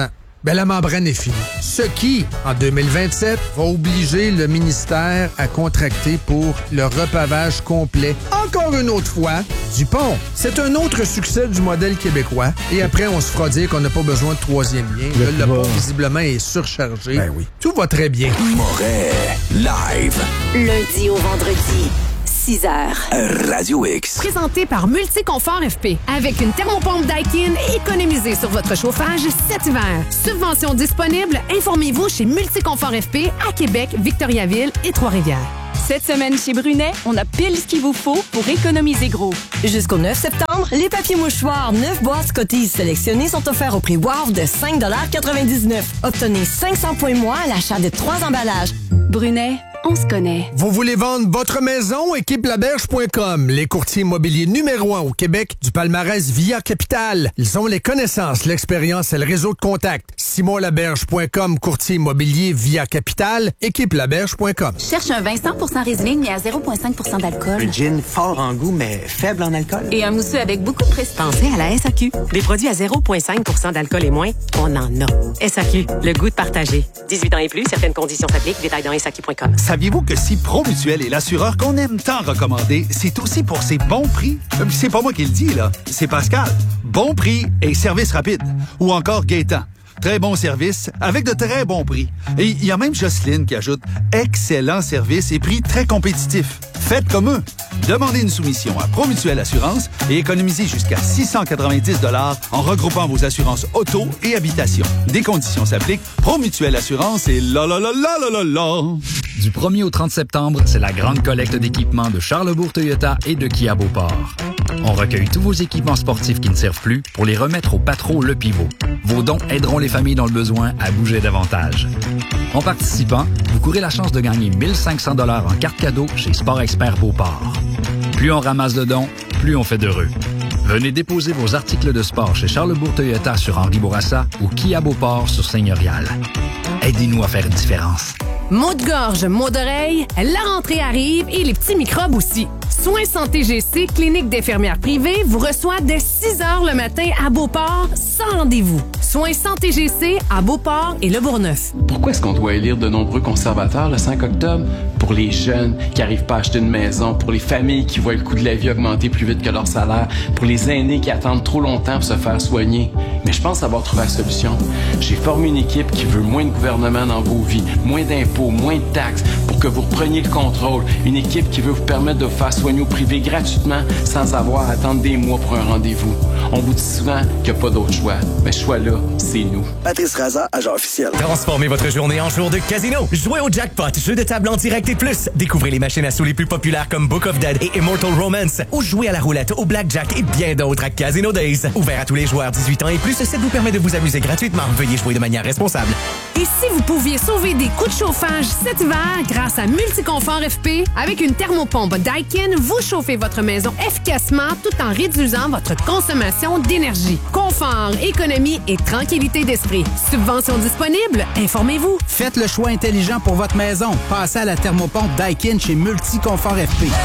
S13: ben la membrane est finie. Ce qui, en deux mille vingt-sept, va obliger le ministère à contracter pour le repavage complet, encore une autre fois, du pont. C'est un autre succès du modèle québécois. Et après, on se fera dire qu'on n'a pas besoin de troisième lien. Le, le pont, visiblement, est surchargé.
S7: Ben oui.
S13: Tout va très bien.
S7: Moret, live.
S8: Lundi au vendredi. six heures.
S7: Radio X.
S1: Présenté par Multiconfort F P. Avec une thermopompe Daikin, économisez sur votre chauffage cet hiver. Subvention disponible, informez-vous chez Multiconfort F P à Québec, Victoriaville et Trois-Rivières.
S21: Cette semaine chez Brunet, on a pile ce qu'il vous faut pour économiser gros. Jusqu'au neuf septembre, les papiers mouchoirs neuf boîtes Scotties sélectionnées sont offerts au prix WOW de cinq quatre-vingt-dix-neuf. Obtenez cinq cents points moins à l'achat de trois emballages. Brunet, on se connaît.
S13: Vous voulez vendre votre maison? équipe laberge point com, les courtiers immobiliers numéro un au Québec du palmarès Via Capital. Ils ont les connaissances, l'expérience et le réseau de contacts. simon laberge point com, courtier immobilier Via Capital, équipe laberge point com.
S11: Cherche un vin cent pour cent résilé mais à zéro virgule cinq pour cent d'alcool.
S12: Un gin fort en goût mais faible en alcool.
S11: Et un mousseux avec beaucoup de prestige.
S16: Pensez à la S A Q. Des produits à zéro virgule cinq pour cent d'alcool et moins, on en a. S A Q, le goût de partager. dix-huit ans et plus, certaines conditions s'appliquent. Détails dans S A Q point com.
S23: Saviez-vous que si Promutuel est l'assureur qu'on aime tant recommander, c'est aussi pour ses bons prix? C'est pas moi qui le dis, là. C'est Pascal. Bon prix et service rapide. Ou encore Gaétan. Très bon service, avec de très bons prix. Et il y a même Jocelyne qui ajoute « Excellent service et prix très compétitifs ». Faites comme eux. Demandez une soumission à Promutuel Assurance et économisez jusqu'à six cent quatre-vingt-dix dollars en regroupant vos assurances auto et habitation. Des conditions s'appliquent. Promutuel Assurance et la la la la la la la.
S24: Du premier au trente septembre, c'est la grande collecte d'équipements de Charlebourg Toyota et de Kia Beauport. On recueille tous vos équipements sportifs qui ne servent plus pour les remettre au Patro Le Pivot. Vos dons aideront les familles dans le besoin à bouger davantage. En participant, vous courez la chance de gagner mille cinq cents dollars en carte cadeau chez Sport Expert Beauport. Plus on ramasse de dons, plus on fait d'heureux. Venez déposer vos articles de sport chez Charlebourg Toyota sur Henri Bourassa ou Kia Beauport sur Seigneurial. Aidez-nous à faire une différence.
S1: Maux de gorge, maux d'oreille, la rentrée arrive et les petits microbes aussi. Soins Santé G C, clinique d'infirmières privées, vous reçoit dès six heures le matin à Beauport, sans rendez-vous. Soins Santé G C à Beauport et Le Bourgneuf.
S25: Pourquoi est-ce qu'on doit élire de nombreux conservateurs le cinq octobre? Pour les jeunes qui n'arrivent pas à acheter une maison, pour les familles qui voient le coût de la vie augmenter plus vite que leur salaire, pour les aînés qui attendent trop longtemps pour se faire soigner. Mais je pense avoir trouvé la solution. J'ai formé une équipe qui veut moins de gouvernement dans vos vies, moins d'impôts, moins de taxes, pour que vous repreniez le contrôle. Une équipe qui veut vous permettre de vous faire soigner au privé gratuitement sans avoir à attendre des mois pour un rendez-vous. On vous dit souvent qu'il n'y a pas d'autre choix. Mais ce choix-là, c'est nous.
S20: Patrice Raza, agent officiel.
S10: Transformez votre journée en jour de casino. Jouez au jackpot, jeu de table en direct et plus. Découvrez les machines à sous les plus populaires comme Book of Dead et Immortal Romance. Ou jouez à la roulette, au blackjack et bien d'autres à Casino Days. Ouvert à tous les joueurs dix-huit ans et plus, ce site vous permet de vous amuser gratuitement. Veuillez jouer de manière responsable.
S1: Et si vous pouviez sauver des coûts de chauffage cet hiver grâce à Multiconfort F P, avec une thermopompe Daikin, vous chauffez votre maison efficacement tout en réduisant votre consommation d'énergie. Confort, économie et tranquillité d'esprit. Subvention disponible? Informez-vous.
S26: Faites le choix intelligent pour votre maison. Passez à la thermopompe Daikin chez Multiconfort F P.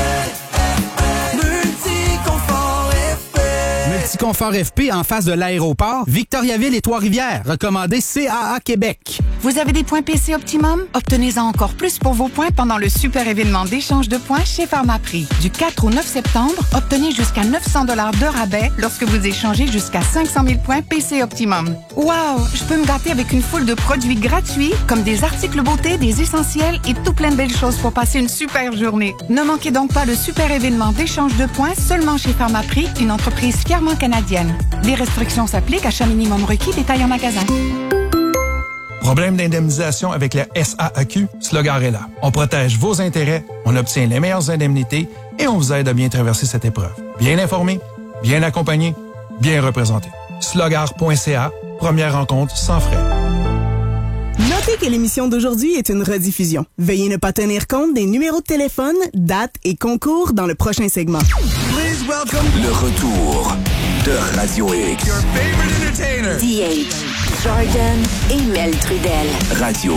S26: Multiconfort F P en face de l'aéroport, Victoriaville et Trois-Rivières. Recommandé C A A Québec.
S27: Vous avez des points P C Optimum? Obtenez-en encore plus pour vos points pendant le super événement d'échange de points chez Pharmaprix. Du quatre au neuf septembre, obtenez jusqu'à neuf cents dollars de rabais lorsque vous échangez jusqu'à cinq cent mille points P C Optimum. Wow! Je peux me gâter avec une foule de produits gratuits comme des articles beauté, des essentiels et tout plein de belles choses pour passer une super journée. Ne manquez donc pas le super événement d'échange de points seulement chez Pharmaprix, une entreprise fièrement canadienne. Les restrictions s'appliquent, achat minimum requis, détail en magasin.
S28: Problème d'indemnisation avec la S A A Q? Slogar est là. On protège vos intérêts, on obtient les meilleures indemnités et on vous aide à bien traverser cette épreuve. Bien informé, bien accompagné, bien représenté. slogar point c a, première rencontre sans frais.
S4: Notez que l'émission d'aujourd'hui est une rediffusion. Veuillez ne pas tenir compte des numéros de téléphone, dates et concours dans le prochain segment.
S7: Le retour de Radio X.
S8: D H, Jordan et Mel Trudel.
S7: Radio